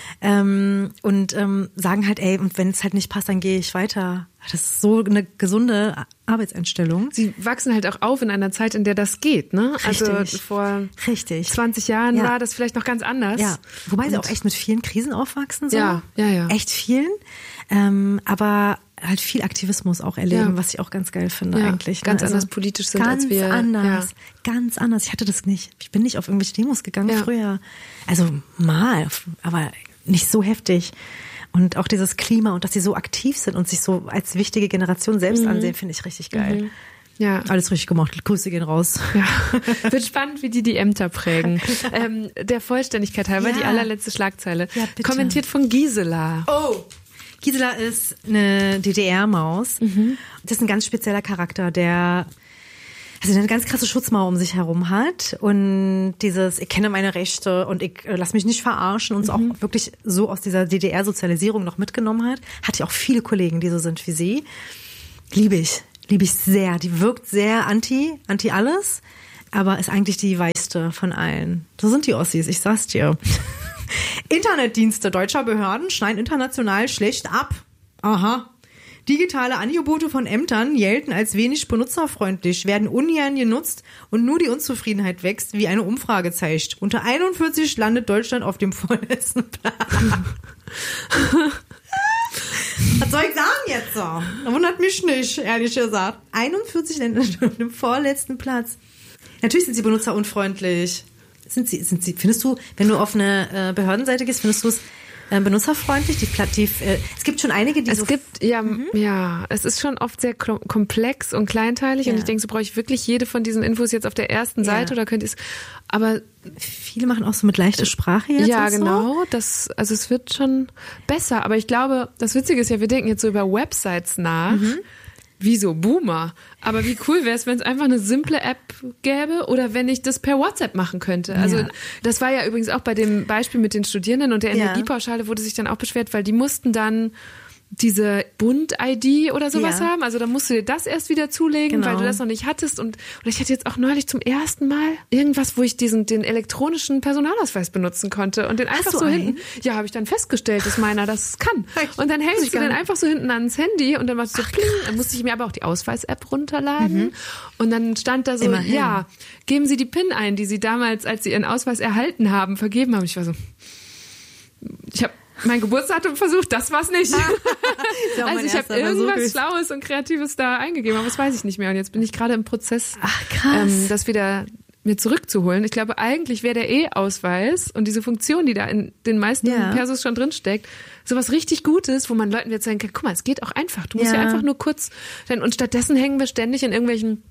Sagen halt, ey, und wenn es halt nicht passt, dann gehe ich weiter. Das ist so eine gesunde Arbeitseinstellung. Sie wachsen halt auch auf in einer Zeit, in der das geht, ne? Richtig. Also vor 20 Jahren war das vielleicht noch ganz anders. Ja, wobei sie auch echt mit vielen Krisen aufwachsen. So. Ja. Echt vielen. Aber halt viel Aktivismus auch erleben, was ich auch ganz geil finde eigentlich. Ganz anders politisch sind als wir. Ganz anders. Ich hatte das nicht. Ich bin nicht auf irgendwelche Demos gegangen früher. Also mal, aber nicht so heftig. Und auch dieses Klima und dass sie so aktiv sind und sich so als wichtige Generation selbst ansehen, finde ich richtig geil. Ja. Alles richtig gemacht. Grüße gehen raus. Ja. Wird spannend, wie die Ämter prägen. Der Vollständigkeit halber, die allerletzte Schlagzeile. Ja, kommentiert von Gisela. Oh! Gisela ist eine DDR-Maus. Das ist ein ganz spezieller Charakter, der eine ganz krasse Schutzmauer um sich herum hat und ich kenne meine Rechte und ich lass mich nicht verarschen und es auch wirklich so aus dieser DDR-Sozialisierung noch mitgenommen hat. Hatte ich auch viele Kollegen, die so sind wie sie. Liebe ich sehr. Die wirkt sehr anti alles, aber ist eigentlich die weichste von allen. So sind die Ossis, ich sag's dir. Internetdienste deutscher Behörden schneiden international schlecht ab. Aha. Digitale Angebote von Ämtern gelten als wenig benutzerfreundlich, werden ungern genutzt und nur die Unzufriedenheit wächst, wie eine Umfrage zeigt. Unter 41 landet Deutschland auf dem vorletzten Platz. Was soll ich sagen jetzt so? Da wundert mich nicht, ehrlich gesagt. 41 Länder auf dem vorletzten Platz. Natürlich sind sie benutzerunfreundlich. Findest du, wenn du auf eine Behördenseite gehst, findest du es benutzerfreundlich? Es gibt schon einige, die es ist schon oft sehr komplex und kleinteilig und ich denke, so brauche ich wirklich jede von diesen Infos jetzt auf der ersten Seite oder könnte ich es, aber viele machen auch so mit leichter Sprache jetzt. Ja, und so. genau. Es wird schon besser, aber ich glaube, das Witzige ist ja, wir denken jetzt so über Websites nach. Wie so Boomer. Aber wie cool wäre es, wenn es einfach eine simple App gäbe oder wenn ich das per WhatsApp machen könnte. Also das war ja übrigens auch bei dem Beispiel mit den Studierenden und der Energiepauschale wurde sich dann auch beschwert, weil die mussten dann diese Bund-ID oder sowas haben. Also da musst du dir das erst wieder zulegen, weil du das noch nicht hattest. Und ich hatte jetzt auch neulich zum ersten Mal irgendwas, wo ich den elektronischen Personalausweis benutzen konnte und den einfach so hinten. Ja, habe ich dann festgestellt, dass meiner das kann. Und dann hältst du den einfach so hinten ans Handy und dann machst du so pling. Dann musste ich mir aber auch die Ausweis-App runterladen. Und dann stand da so, geben Sie die PIN ein, die Sie damals, als Sie Ihren Ausweis erhalten haben, vergeben haben. Ich war so, ich habe mein Geburtsdatum versucht, das war's nicht. Also ich habe irgendwas Schlaues und Kreatives da eingegeben, aber das weiß ich nicht mehr. Und jetzt bin ich gerade im Prozess, das wieder mir zurückzuholen. Ich glaube, eigentlich wäre der E-Ausweis und diese Funktion, die da in den meisten Persos schon drinsteckt, sowas richtig Gutes, wo man Leuten jetzt sagen kann, guck mal, es geht auch einfach. Du musst ja einfach nur kurz, und stattdessen hängen wir ständig in irgendwelchen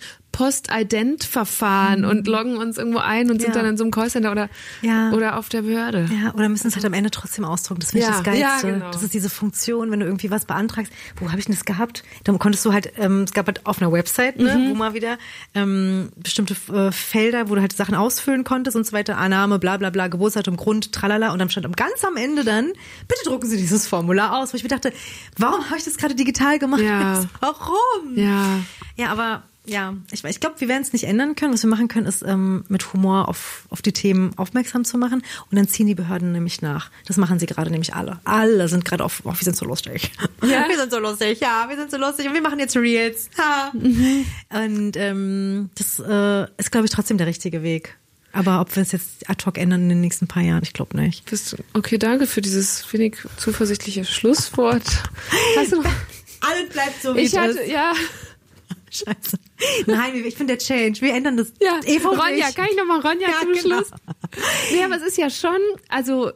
Post-Ident-Verfahren und loggen uns irgendwo ein und sind dann in so einem Callcenter oder auf der Behörde. Ja, oder müssen es halt am Ende trotzdem ausdrucken. Das finde ich das Geilste. Ja, genau. Das ist diese Funktion, wenn du irgendwie was beantragst. Wo habe ich denn das gehabt? Dann konntest du halt, es gab halt auf einer Website, wo mal wieder bestimmte Felder, wo du halt Sachen ausfüllen konntest und so weiter. Annahme, bla bla bla, Geburtsdatum, Grund, tralala. Und dann stand ganz am Ende dann, bitte drucken Sie dieses Formular aus. Wo ich mir dachte, warum habe ich das gerade digital gemacht? Ja. Warum? Ja, aber ja, ich glaube, wir werden es nicht ändern können. Was wir machen können, ist mit Humor auf die Themen aufmerksam zu machen. Und dann ziehen die Behörden nämlich nach. Das machen sie gerade nämlich alle. Alle sind gerade auf, wir sind so lustig. Ja. Wir sind so lustig, wir sind so lustig. Und wir machen jetzt Reels. Ha. Und das ist, glaube ich, trotzdem der richtige Weg. Aber ob wir es jetzt ad hoc ändern in den nächsten paar Jahren, ich glaube nicht. Okay, danke für dieses wenig zuversichtliche Schlusswort. Hast du noch? Alles bleibt so, wie es ist. Scheiße. Nein, ich finde der Change. Wir ändern das. Ja, Ronja, kann ich nochmal Ronja zum Schluss? Nee, aber es ist ja schon, also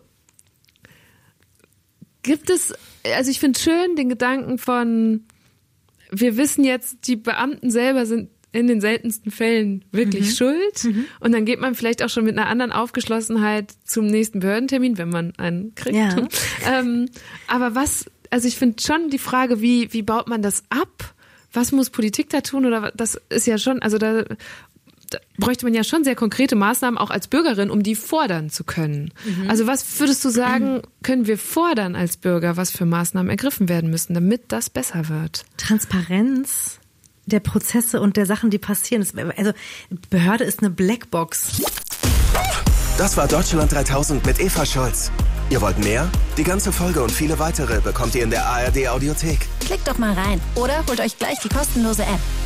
also ich finde schön den Gedanken von, wir wissen jetzt, die Beamten selber sind in den seltensten Fällen wirklich schuld. Und dann geht man vielleicht auch schon mit einer anderen Aufgeschlossenheit zum nächsten Behördentermin, wenn man einen kriegt. Ja. Aber also ich finde schon die Frage, wie baut man das ab? Was muss Politik da tun? Oder das ist ja schon, also da bräuchte man ja schon sehr konkrete Maßnahmen auch als Bürgerin, um die fordern zu können. Also was würdest du sagen, können wir fordern als Bürger, was für Maßnahmen ergriffen werden müssen, damit das besser wird? Transparenz der Prozesse und der Sachen, die passieren. Also Behörde ist eine Blackbox. Das war Deutschland 3000 mit Eva Scholz. Ihr wollt mehr? Die ganze Folge und viele weitere bekommt ihr in der ARD Audiothek. Klickt doch mal rein oder holt euch gleich die kostenlose App.